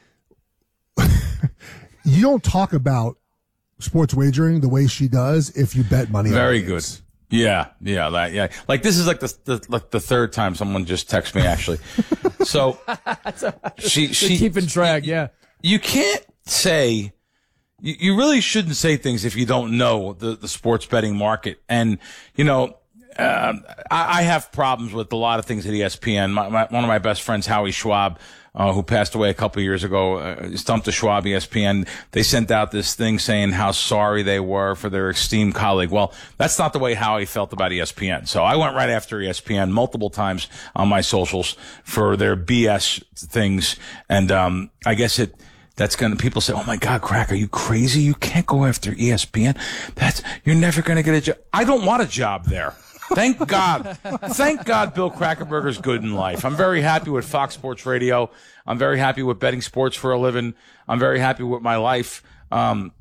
You don't talk about sports wagering the way she does if you bet money.
very
on
good.
games.
Yeah, yeah, that, yeah. Like this is like the, the like the third time someone just texted me actually. So she she
keeping track. Yeah,
you can't say. You, you really shouldn't say things if you don't know the, the sports betting market. And, you know, uh, I, I have problems with a lot of things at E S P N. My, my, one of my best friends, Howie Schwab, uh, who passed away a couple of years ago, uh, stumped to Schwab E S P N. They sent out this thing saying how sorry they were for their esteemed colleague. Well, that's not the way Howie felt about E S P N. So I went right after E S P N multiple times on my socials for their B S things. And, um, I guess it, That's gonna, people say, oh my God, Crack, are you crazy? You can't go after E S P N. That's, you're never gonna get a job. I don't want a job there. Thank God. Thank God Bill Krackomberger's good in life. I'm very happy with Fox Sports Radio. I'm very happy with betting sports for a living. I'm very happy with my life. Um,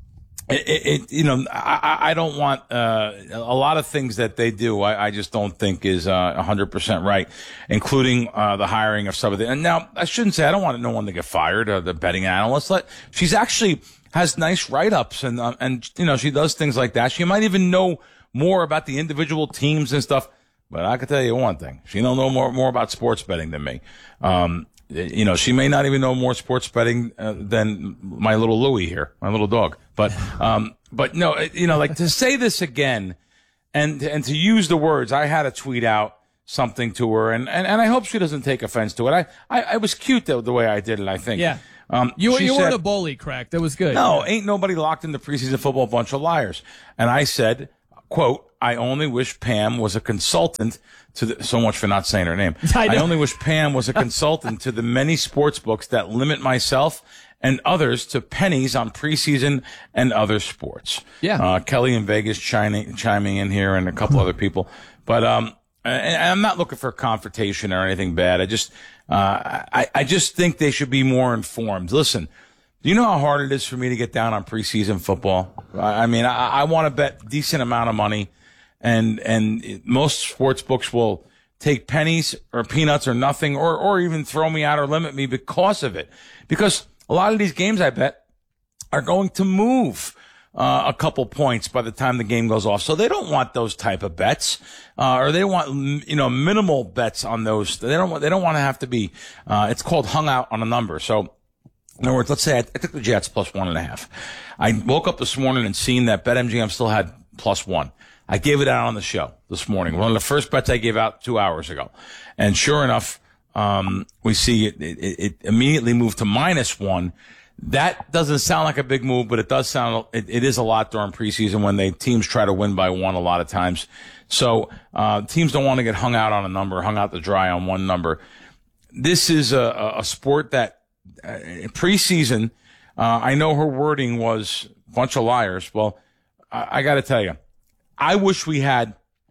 It, it, it you know, I, I don't want uh, a lot of things that they do. I, I just don't think is uh, one hundred percent right, including uh, the hiring of some of the. And now I shouldn't say I don't want no one to get fired. Uh, the betting analyst, let she's actually has nice write ups and uh, and you know she does things like that. She might even know more about the individual teams and stuff. But I can tell you one thing: she don't know more more about sports betting than me. Um, You know, she may not even know more sports betting uh, than my little Louie here, my little dog. But, um, but no, you know, like to say this again and, and to use the words, I had to tweet out something to her and, and, and I hope she doesn't take offense to it. I, I, I was cute the, the way I did it, I think.
Yeah.
Um,
you
she
you
said,
weren't a bully, Crack. That was good.
No, ain't nobody locked into preseason football, a bunch of liars. And I said, quote, I only wish Pam was a consultant to the, so much for not saying her name.
I,
I only wish Pam was a consultant to the many sports books that limit myself and others to pennies on preseason and other sports.
Yeah.
Uh, Kelly in Vegas chiming, chiming in here and a couple other people. But, um, and I'm not looking for a confrontation or anything bad. I just, uh, I, I just think they should be more informed. Listen, do you know how hard it is for me to get down on preseason football? I, I mean, I, I want to bet decent amount of money. And, and most sports books will take pennies or peanuts or nothing or, or even throw me out or limit me because of it. Because a lot of these games, I bet, are going to move, uh, a couple points by the time the game goes off. So they don't want those type of bets, uh, or they want, you know, minimal bets on those. They don't want, they don't want to have to be, uh, it's called hung out on a number. So, in other words, let's say I, I took the Jets plus one and a half. I woke up this morning and seen that BetMGM still had plus one. I gave it out on the show this morning. One of the first bets I gave out two hours ago. And sure enough, um, we see it, it, it immediately moved to minus one. That doesn't sound like a big move, but it does sound, it, it is a lot during preseason when they teams try to win by one a lot of times. So, uh, teams don't want to get hung out on a number, hung out to dry on one number. This is a, a sport that, uh, preseason, uh, I know her wording was a bunch of liars. Well, I, I got to tell you, I wish we had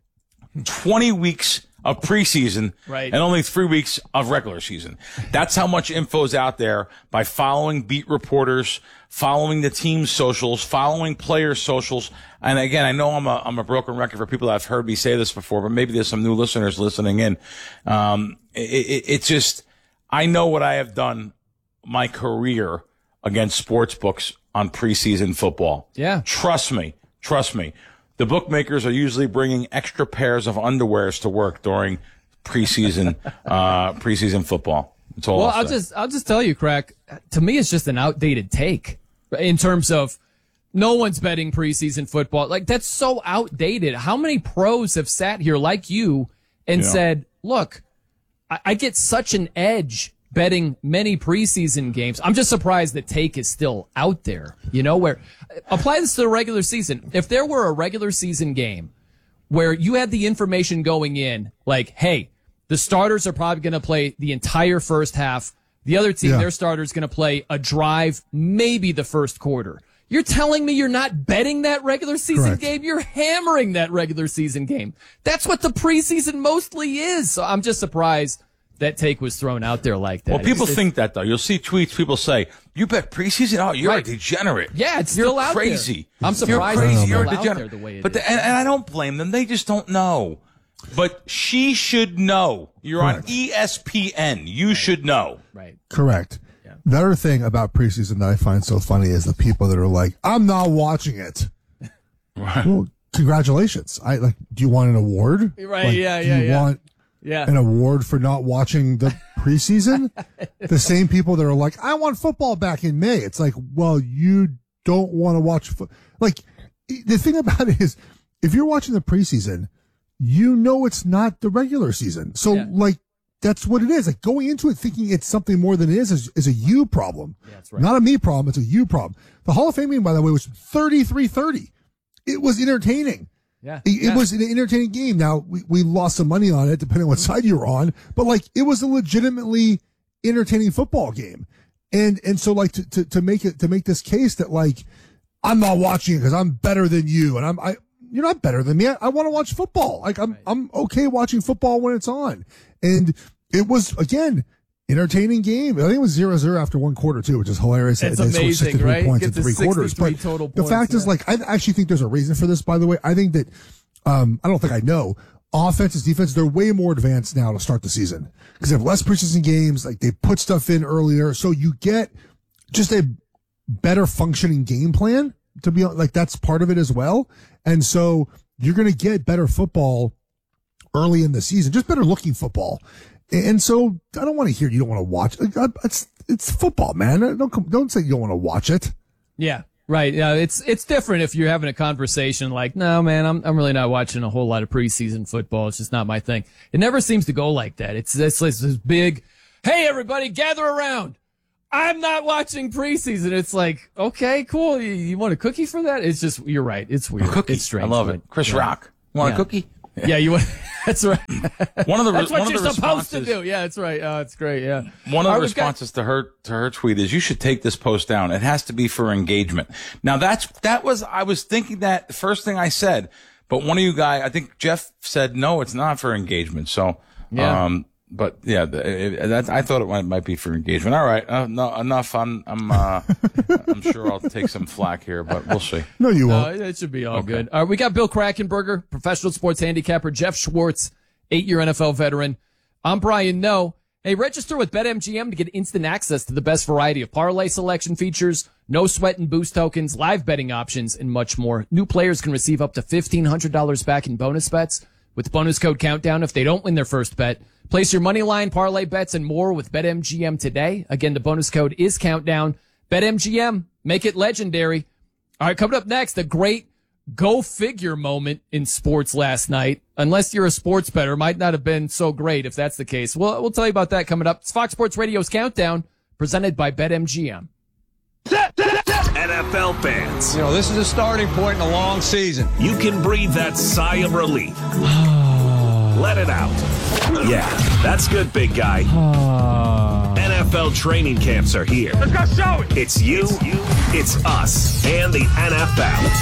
twenty weeks of preseason
right.
and only three weeks of regular season. That's how much info's out there by following beat reporters, following the team's socials, following players' socials. And again, I know I'm a, I'm a broken record for people that have heard me say this before, but maybe there's some new listeners listening in. Um, it, it, it's just, I know what I have done my career against sports books on preseason football.
Yeah.
Trust me. Trust me. The bookmakers are usually bringing extra pairs of underwears to work during preseason, uh, preseason football. That's all
well,
I'll,
I'll just, I'll just tell you, Crack, to me, it's just an outdated take in terms of no one's betting preseason football. Like, that's so outdated. How many pros have sat here like you and
Yeah.
said, look, I, I get such an edge betting many preseason games. I'm just surprised that take is still out there, you know, where apply this to the regular season. If there were a regular season game where you had the information going in, like, hey, the starters are probably going to play the entire first half. The other team,
Yeah.
their starter is going to play a drive, maybe the first quarter. You're telling me you're not betting that regular season
Correct.
game? You're hammering that regular season game. That's what the preseason mostly is. So I'm just surprised that take was thrown out there like that.
Well, people
It's- it's-
think that, though. You'll see tweets, people say, you bet preseason? Oh, you're
Right.
a degenerate.
Yeah, it's
you're
still out there.
crazy.
I'm surprised
You're
it's
crazy.
still
You're a
out
degenerate.
there the way it
but the,
is.
and, and I don't blame them. They just don't know. But she should know. You're on
Correct.
E S P N. You should know.
Right.
Correct. The other thing about preseason that I find so funny is the people that are like, I'm not watching it.
Right.
Well, congratulations. I like, do you want an award?
Right,
Like,
yeah,
do
yeah,
you
yeah.
want
Yeah.
an award for not watching the preseason? The same people that are like, I want football back in May. It's like, well, you don't want to watch. Fo-. Like, the thing about it is, if you're watching the preseason, you know it's not the regular season. So,
Yeah.
like, that's what it is. Like, going into it thinking it's something more than it is is, is a you problem.
Yeah, that's right.
Not a me problem. It's a you problem. The Hall of Fame game, by the way, was thirty-three thirty. It was entertaining.
Yeah.
It, it
Yeah.
was an entertaining game. Now, we, we lost some money on it, depending on what side you were on, but like, it was a legitimately entertaining football game. And, and so like, to, to, to make it, to make this case that like, I'm not watching it because I'm better than you. And I'm, I, you're not better than me. I, I want to watch football. Like, I'm,
Right.
I'm okay watching football when it's on. And it was, again, entertaining game. I think it was zero zero after one quarter, too, which is hilarious.
It's
they scored
amazing,
sixty-three
right?
points in
Get to
three quarters.
sixty-three
But
total
the
points,
fact is,
yeah.
like, I actually think there's a reason for this, by the way. I think that, um, I don't think I know, offenses, defense, they're way more advanced now to start the season because they have less preseason games. Like, they put stuff in earlier. So you get just a better functioning game plan to be like, that's part of it as well. And so you're going to get better football early in the season, just better looking football. And so I don't want to hear you don't want to watch. It's it's football, man. Don't don't say you don't want to watch it.
Yeah, right. Yeah, it's it's different if you're having a conversation like, no, man, I'm I'm really not watching a whole lot of preseason football. It's just not my thing. It never seems to go like that. It's it's, it's this big, hey, everybody, gather around. I'm not watching preseason. It's like, okay, cool. You, you want a cookie for that? It's just, you're right. It's weird.
A cookie.
It's strange.
I love
but,
it. Chris
yeah.
Rock. Want
Yeah.
a cookie?
Yeah, you want. That's right.
One of the
that's what
one
you're
of the
supposed to
responses-
do. Yeah, that's right. Oh, it's great. Yeah.
One of
All
the
right, we've got-
responses to her to her tweet is, "You should take this post down. It has to be for engagement." Now that's that was I was thinking that the first thing I said, but one of you guys, I think Jeff said, no, it's not for engagement. So,
Yeah.
um, but yeah, the, it, that, I thought it might, might be for engagement. All right, uh, no, enough. I'm I'm uh, I'm sure I'll take some flack here, but we'll see.
No, you won't.
No, it should be all
Okay.
good. All right, we got Bill Krackenberger, professional sports handicapper, Jeff Schwartz, eight-year N F L veteran. I'm Brian No. Hey, register with BetMGM to get instant access to the best variety of parlay selection features, no sweat and boost tokens, live betting options, and much more. New players can receive up to fifteen hundred dollars back in bonus bets with bonus code Countdown if they don't win their first bet. Place your money line, parlay bets, and more with BetMGM today. Again, the bonus code is Countdown. BetMGM, make it legendary. All right, coming up next, a great go figure moment in sports last night. Unless you're a sports bettor, might not have been so great if that's the case. We'll, we'll tell you about that coming up. It's Fox Sports Radio's Countdown, presented by BetMGM.
N F L fans,
You know, this is a starting point in a long season.
you can breathe that sigh of relief. Let it out. Yeah, that's good, big guy. N F L training camps are here. Let's go show it. It's you, it's us, and the N F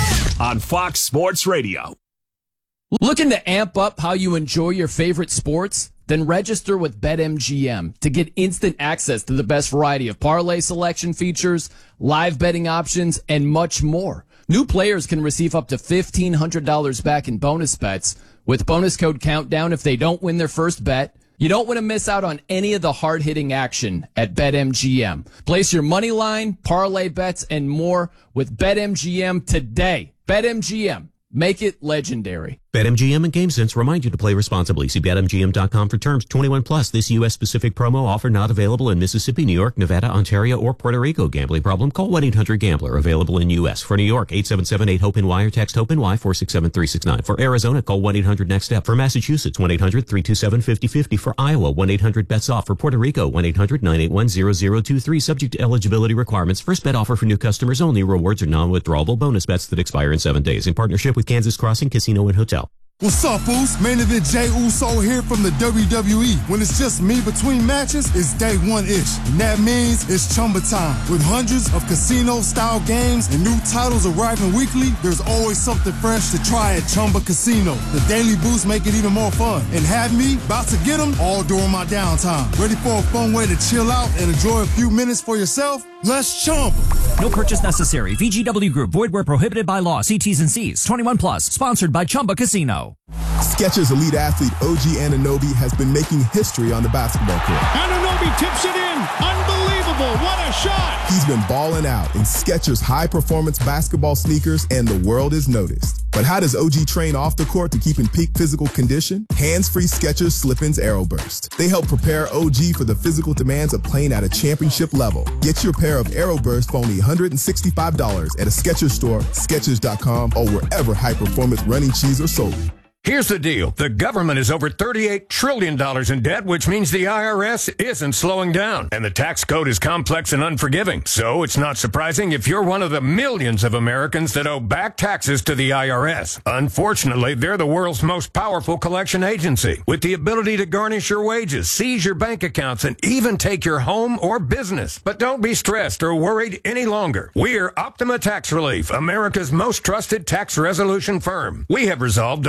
L on Fox Sports Radio.
Looking to amp up how you enjoy your favorite sports? Then register with BetMGM to get instant access to the best variety of parlay selection features, live betting options, and much more. New players can receive up to fifteen hundred dollars back in bonus bets with bonus code Countdown if they don't win their first bet. You don't want to miss out on any of the hard-hitting action at BetMGM. Place your money line, parlay bets, and more with BetMGM today. BetMGM. Make it legendary.
BetMGM and GameSense remind you to play responsibly. See Bet M G M dot com for terms. twenty-one plus. This U S specific promo offer not available in Mississippi, New York, Nevada, Ontario, or Puerto Rico. Gambling problem? Call one eight hundred gambler. Available in U S. For New York, eight seven seven eight hope N Y or text HOPE-NY four six seven three six nine. For Arizona, call one eight hundred next step. For Massachusetts, one eight hundred three two seven five zero five zero. For Iowa, one eight hundred bets off. For Puerto Rico, one eight hundred nine eight one zero zero two three. Subject to eligibility requirements. First bet offer for new customers only. Rewards are non-withdrawable bonus bets that expire in seven days. In partnership with Kansas Crossing Casino and Hotel.
What's up, Foos? Main event Jay Uso here from the W W E. When it's just me between matches, it's day one-ish. And that means it's Chumba time. With hundreds of casino-style games and new titles arriving weekly, there's always something fresh to try at Chumba Casino. The daily boosts make it even more fun. And have me about to get them all during my downtime. Ready for a fun way to chill out and enjoy a few minutes for yourself? Let's Chumba.
No purchase necessary. V G W Group. Void where prohibited by law. See T's and C's. twenty-one plus. Sponsored by Chumba Casino.
Skechers elite athlete O G Anunoby has been making history on the basketball court.
Anunoby tips it in. Unbelievable. What a shot.
He's been balling out in Skechers high-performance basketball sneakers, and the world is noticed. But how does O G train off the court to keep in peak physical condition? Hands-free Skechers Slip-ins Aeroburst. They help prepare O G for the physical demands of playing at a championship level. Get your pair of Aeroburst for only one hundred sixty-five dollars at a Skechers store, Skechers dot com, or wherever high-performance running shoes are sold.
Here's the deal. The government is over thirty-eight trillion dollars in debt, which means the I R S isn't slowing down. And the tax code is complex and unforgiving. So it's not surprising if you're one of the millions of Americans that owe back taxes to the I R S. Unfortunately, they're the world's most powerful collection agency, with the ability to garnish your wages, seize your bank accounts, and even take your home or business. But don't be stressed or worried any longer. We're Optima Tax Relief, America's most trusted tax resolution firm. We have resolved over three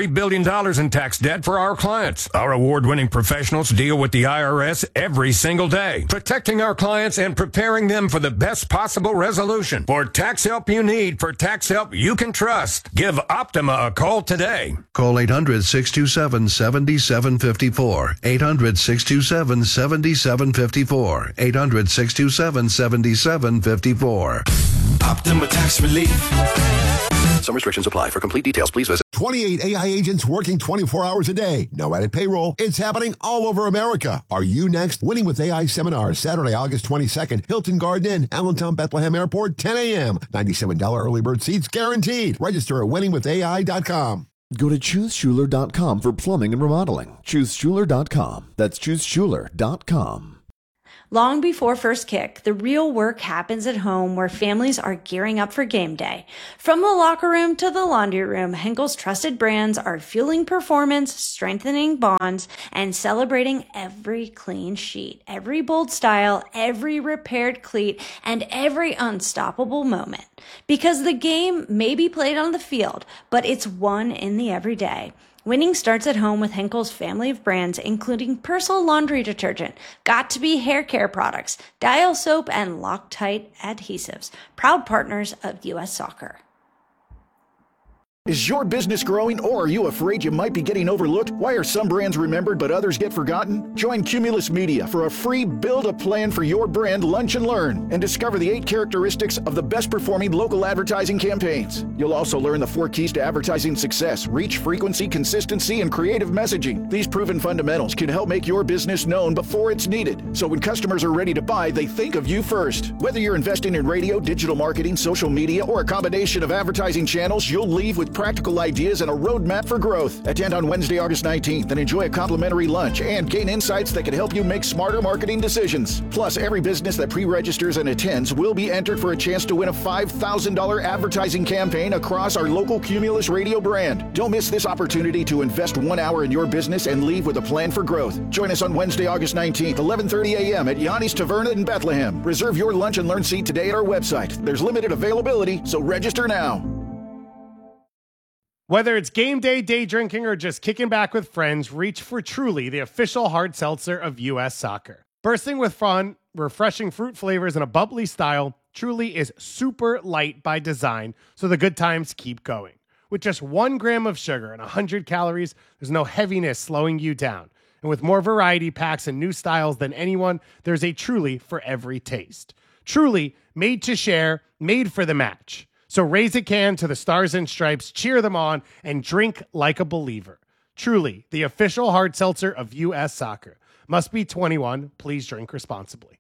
three billion dollars in tax debt for our clients. Our award-winning professionals deal with the I R S every single day, protecting our clients and preparing them for the best possible resolution. For tax help you need, for tax help you can trust, give Optima a call today.
Call eight hundred, six two seven, seven seven five four. eight hundred, six two seven, seven seven five four. eight hundred, six two seven, seven seven five four.
Optima Tax Relief.
Some restrictions apply. For complete details, please visit
twenty-eight A I agents working twenty-four hours a day. No added payroll. It's happening all over America. Are you next? Winning with A I seminar, Saturday, August twenty-second. Hilton Garden Inn, Allentown, Bethlehem Airport, ten a.m. ninety-seven dollars early bird seats guaranteed. Register at winning with A I dot com.
Go to choose schuler dot com for plumbing and remodeling. choose schuler dot com. That's choose schuler dot com.
Long before first kick, the real work happens at home where families are gearing up for game day. From the locker room to the laundry room, Henkel's trusted brands are fueling performance, strengthening bonds, and celebrating every clean sheet, every bold style, every repaired cleat, and every unstoppable moment. Because the game may be played on the field, but it's won in the everyday. Winning starts at home with Henkel's family of brands, including Persil laundry detergent, Got2b hair care products, Dial soap, and Loctite adhesives, proud partners of U S Soccer.
Is your business growing, or are you afraid you might be getting overlooked? Why are some brands remembered but others get forgotten? Join Cumulus Media for a free Build a Plan for Your Brand Lunch and Learn and discover the eight characteristics of the best performing local advertising campaigns. You'll also learn the four keys to advertising success: reach, frequency, consistency, and creative messaging. These proven fundamentals can help make your business known before it's needed, so when customers are ready to buy, they think of you first. Whether you're investing in radio, digital marketing, social media, or a combination of advertising channels, you'll leave with practical ideas and a roadmap for growth. Attend on Wednesday, August nineteenth and enjoy a complimentary lunch and gain insights that can help you make smarter marketing decisions. Plus, every business that pre-registers and attends will be entered for a chance to win a five thousand dollars advertising campaign across our local Cumulus radio brand. Don't miss this opportunity to invest one hour in your business and leave with a plan for growth. Join us on Wednesday, August nineteenth, eleven thirty a.m. at Yanni's Taverna in Bethlehem. Reserve your lunch and learn seat today at our website. There's limited availability, so register now.
Whether it's game day, day drinking, or just kicking back with friends, reach for Truly, the official hard seltzer of U S Soccer. Bursting with fun, refreshing fruit flavors, and a bubbly style, Truly is super light by design, so the good times keep going. With just one gram of sugar and one hundred calories, there's no heaviness slowing you down. And with more variety packs and new styles than anyone, there's a Truly for every taste. Truly, made to share, made for the match. So raise a can to the Stars and Stripes, cheer them on, and drink like a believer. Truly, the official hard seltzer of U S Soccer. Must be twenty-one. Please drink responsibly.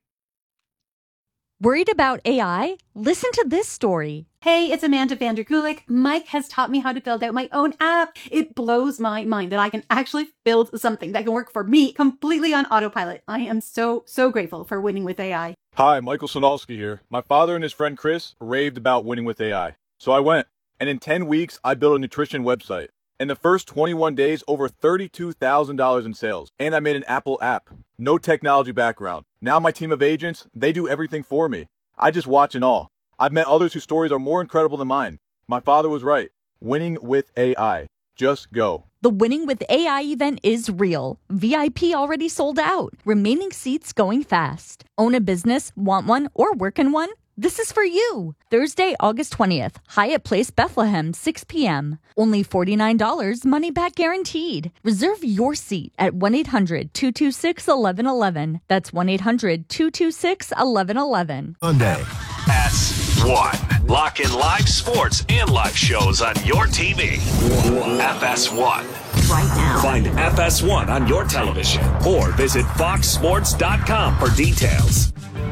Worried about A I? Listen to this story.
Hey, it's Amanda Vander Gulik. Mike has taught me how to build out my own app. It blows my mind that I can actually build something that can work for me completely on autopilot. I am so, so grateful for Winning with A I.
Hi, Michael Sonalski here. My father and his friend Chris raved about Winning with A I. So I went, and in ten weeks, I built a nutrition website. In the first twenty-one days, over thirty-two thousand dollars in sales. And I made an Apple app. No technology background. Now my team of agents, they do everything for me. I just watch and all. I've met others whose stories are more incredible than mine. My father was right. Winning with A I. Just go.
The Winning with A I event is real. V I P already sold out. Remaining seats going fast. Own a business, want one, or work in one? This is for you. Thursday, August twentieth, Hyatt Place, Bethlehem, six p.m. Only forty-nine dollars, money back guaranteed. Reserve your seat at one eight hundred, two two six, one one one one. That's one eight hundred, two two six, one one one one.
Monday. S one. Lock in live sports and live shows on your T V. F S one. Right now. Find F S one on your television or visit fox sports dot com for details.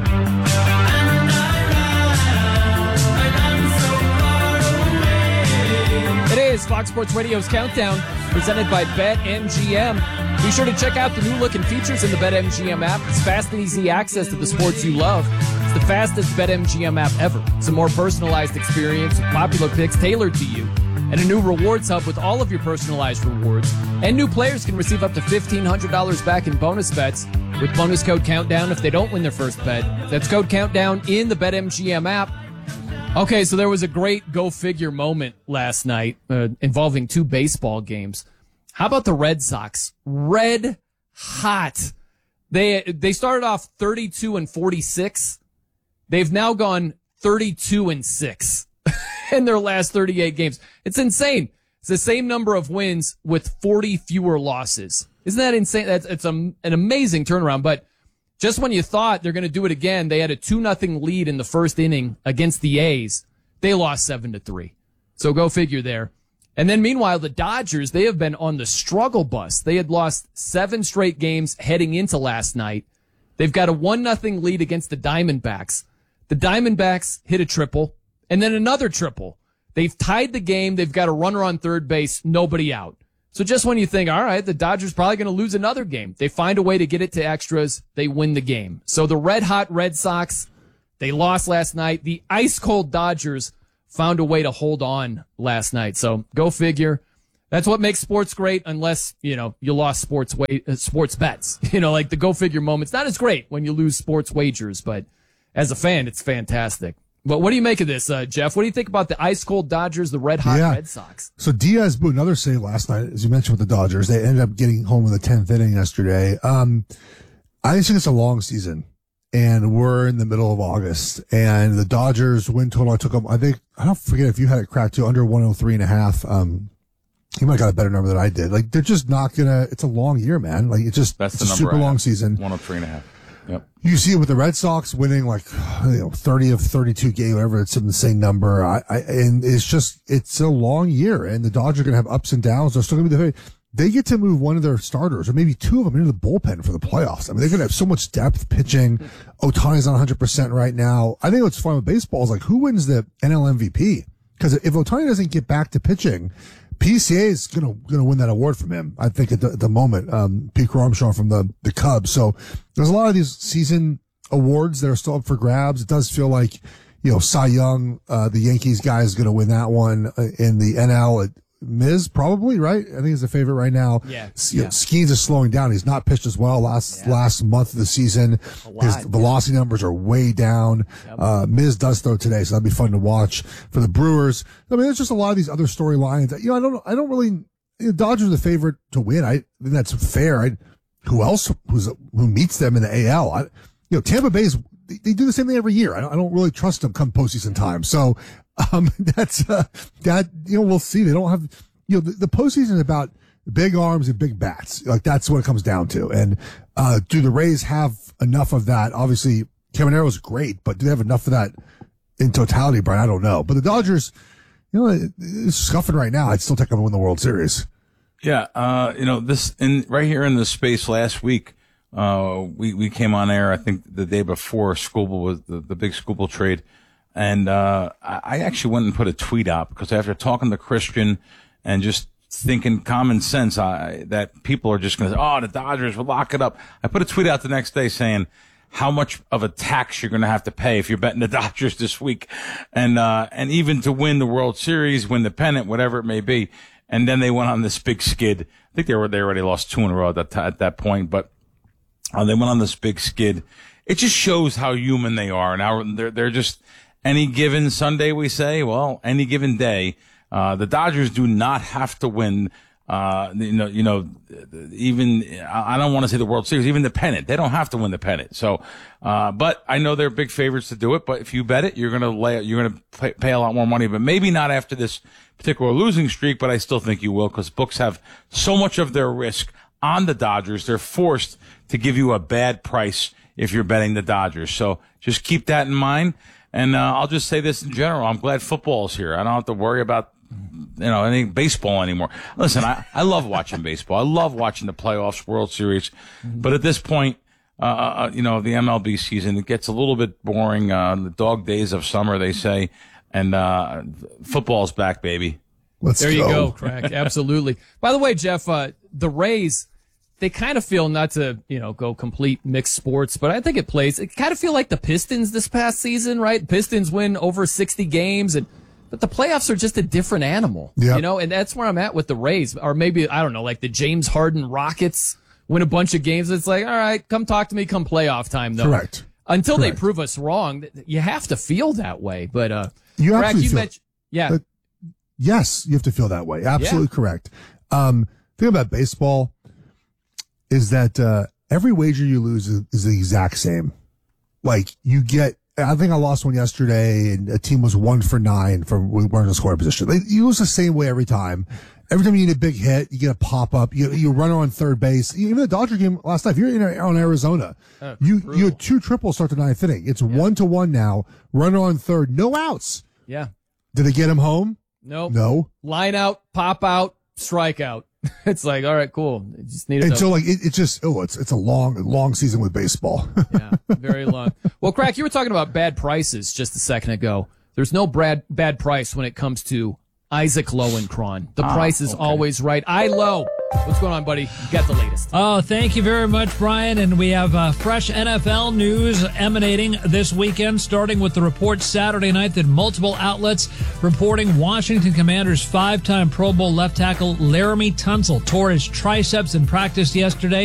It is Fox Sports Radio's Countdown, presented by BetMGM. Be sure to check out the new look and features in the BetMGM app. It's fast and easy access to the sports you love. It's the fastest BetMGM app ever. It's a more personalized experience with popular picks tailored to you. And a new rewards hub with all of your personalized rewards. And new players can receive up to fifteen hundred dollars back in bonus bets with bonus code COUNTDOWN if they don't win their first bet. That's code COUNTDOWN in the BetMGM app. Okay, so there was a great go-figure moment last night uh, involving two baseball games. How about the Red Sox? Red hot. They they started off thirty-two and forty-six. They've now gone thirty-two and six in their last thirty-eight games. It's insane. It's the same number of wins with forty fewer losses. Isn't that insane? That's it's a, an amazing turnaround. But just when you thought they're going to do it again, they had a two nothing lead in the first inning against the A's. They lost seven to three. So go figure there. And then meanwhile, the Dodgers, they have been on the struggle bus. They had lost seven straight games heading into last night. They've got a one nothing lead against the Diamondbacks. The Diamondbacks hit a triple and then another triple. They've tied the game. They've got a runner on third base, nobody out. So just when you think, all right, the Dodgers probably going to lose another game, they find a way to get it to extras. They win the game. So the red hot Red Sox, they lost last night. The ice cold Dodgers found a way to hold on last night. So go figure. That's what makes sports great, unless, you know, you lost sports wa- uh, sports bets. You know, like the go figure moment's not as great when you lose sports wagers, but as a fan, it's fantastic. But what do you make of this, uh, Jeff? What do you think about the ice-cold Dodgers, the red-hot
yeah.
Red Sox?
So Diaz blew another save last night, as you mentioned with the Dodgers. They ended up getting home in the tenth inning yesterday. Um, I think it's a long season, and we're in the middle of August. And the Dodgers win total, I took them, I think, I don't forget if you had it cracked to under one oh three and a half. Um, you might have got a better number than I did. Like, they're just not gonna, it's a long year, man. Like, it's just,
That's
it's
the
a
number
super
I
long
have.
season.
one oh three and a half. Yep.
You see it with the Red Sox winning like, you know, thirty of thirty-two games, whatever, it's in the same number. I, I, and it's just, it's a long year, and the Dodgers are going to have ups and downs. They're still going to be the, they get to move one of their starters or maybe two of them into the bullpen for the playoffs. I mean, they're going to have so much depth pitching. Otani's on one hundred percent right now. I think what's fun with baseball is like, who wins the N L M V P? Because if Otani doesn't get back to pitching, P C A is gonna gonna win that award from him. I think at the, at the moment, um, Pete Armstrong from the the Cubs. So there's a lot of these season awards that are still up for grabs. It does feel like, you know, Cy Young, uh, the Yankees guy is gonna win that one uh, in the N L. At Miz probably, right? I think he's the favorite right now.
Yeah.
You know,
yeah.
Skeens is slowing down. He's not pitched as well last
Yeah.
last month of the season. His velocity numbers are way down.
Yep.
Uh, Miz does throw today, so that'd be fun to watch for the Brewers. I mean, there's just a lot of these other storylines that, you know, I don't, I don't really, you know, Dodgers are the favorite to win. I think that's fair. I, who else who's, who meets them in the A L? I, you know, Tampa Bay's, they, they do the same thing every year. I don't, I don't really trust them come postseason time. So, um, that's, uh, that, you know, we'll see. They don't have, you know, the, the postseason is about big arms and big bats. Like, that's what it comes down to. And, uh, do the Rays have enough of that? Obviously, Camaro's great, but do they have enough of that in totality, Brian? I don't know. But the Dodgers, you know, it's scuffing right now. I'd still take them to win the World Series.
Yeah. Uh, you know, this, in, right here in this space last week, uh, we, we came on air, I think the day before Skubal was the, the big Skubal trade. And, uh, I, I actually went and put a tweet out because after talking to Christian and just thinking common sense, I, that people are just going to say, oh, the Dodgers will lock it up. I put a tweet out the next day saying how much of a tax you're going to have to pay if you're betting the Dodgers this week. And, uh, and even to win the World Series, win the pennant, whatever it may be. And then they went on this big skid. I think they were, they already lost two in a row at that, t- at that point, but uh, they went on this big skid. It just shows how human they are. Now they're, they're just any given Sunday, we say, well, any given day. Uh, the Dodgers do not have to win, uh, you know, you know, even, I don't want to say the World Series, even the pennant. They don't have to win the pennant. So, uh, but I know they're big favorites to do it, but if you bet it, you're going to lay, you're going to pay, pay a lot more money, but maybe not after this particular losing streak, but I still think you will because books have so much of their risk on the Dodgers. They're forced to give you a bad price if you're betting the Dodgers. So just keep that in mind. And, uh, I'll just say this in general. I'm glad football's here. I don't have to worry about, you know, any baseball anymore. Listen, I, I love watching baseball. I love watching the playoffs, World Series. But at this point, uh, uh, you know, the M L B season, it gets a little bit boring. Uh, the dog days of summer, they say. And, uh, football's back, baby.
Let's
there
go.
you go, Craig. Absolutely. By the way, Jeff, uh, the Rays, they kind of feel, not to, you know, go complete mixed sports, but I think it plays, it kind of feel like the Pistons this past season, right? Pistons win over sixty games, and but the playoffs are just a different animal,
yep.
you know, and that's where I'm at with the Rays. Or maybe, I don't know, like the James Harden Rockets win a bunch of games. It's like, all right, come talk to me come playoff time, though.
Correct.
Until
Correct.
they prove us wrong, you have to feel that way. But, uh,
You
Crack,
absolutely
you
feel,
mentioned, yeah.
uh, yes, you have to feel that way. Absolutely
Yeah.
correct. Um, the thing about baseball is that uh, every wager you lose is, is the exact same. Like you get, I think I lost one yesterday, and a team was one for nine from with running the scoring position. Like, you lose the same way every time. Every time you get a big hit, you get a pop up. You you run on third base. Even the Dodger game last night. If you're in on Arizona,
Oh,
you
brutal.
you had two triples start the ninth inning. It's one to one now. Runner on third, no outs.
Yeah.
Did they get him home?
Nope.
No.
Line out, pop out, strike out. It's like, all right, cool. You just need
And
to.
so like it, it's just oh it's it's a long long season with baseball.
Yeah, very long. Well, Crack, you were talking about bad prices just a second ago. There's no bad bad price when it comes to Isaac Lowenkron. The
Ah,
price is
okay.
always right. I low. What's going on, buddy? You got the latest.
Oh, thank you very much, Brian. And we have uh, fresh N F L news emanating this weekend, starting with the report Saturday night that multiple outlets reporting Washington Commanders five-time Pro Bowl left tackle Laramie Tunsil tore his triceps in practice yesterday.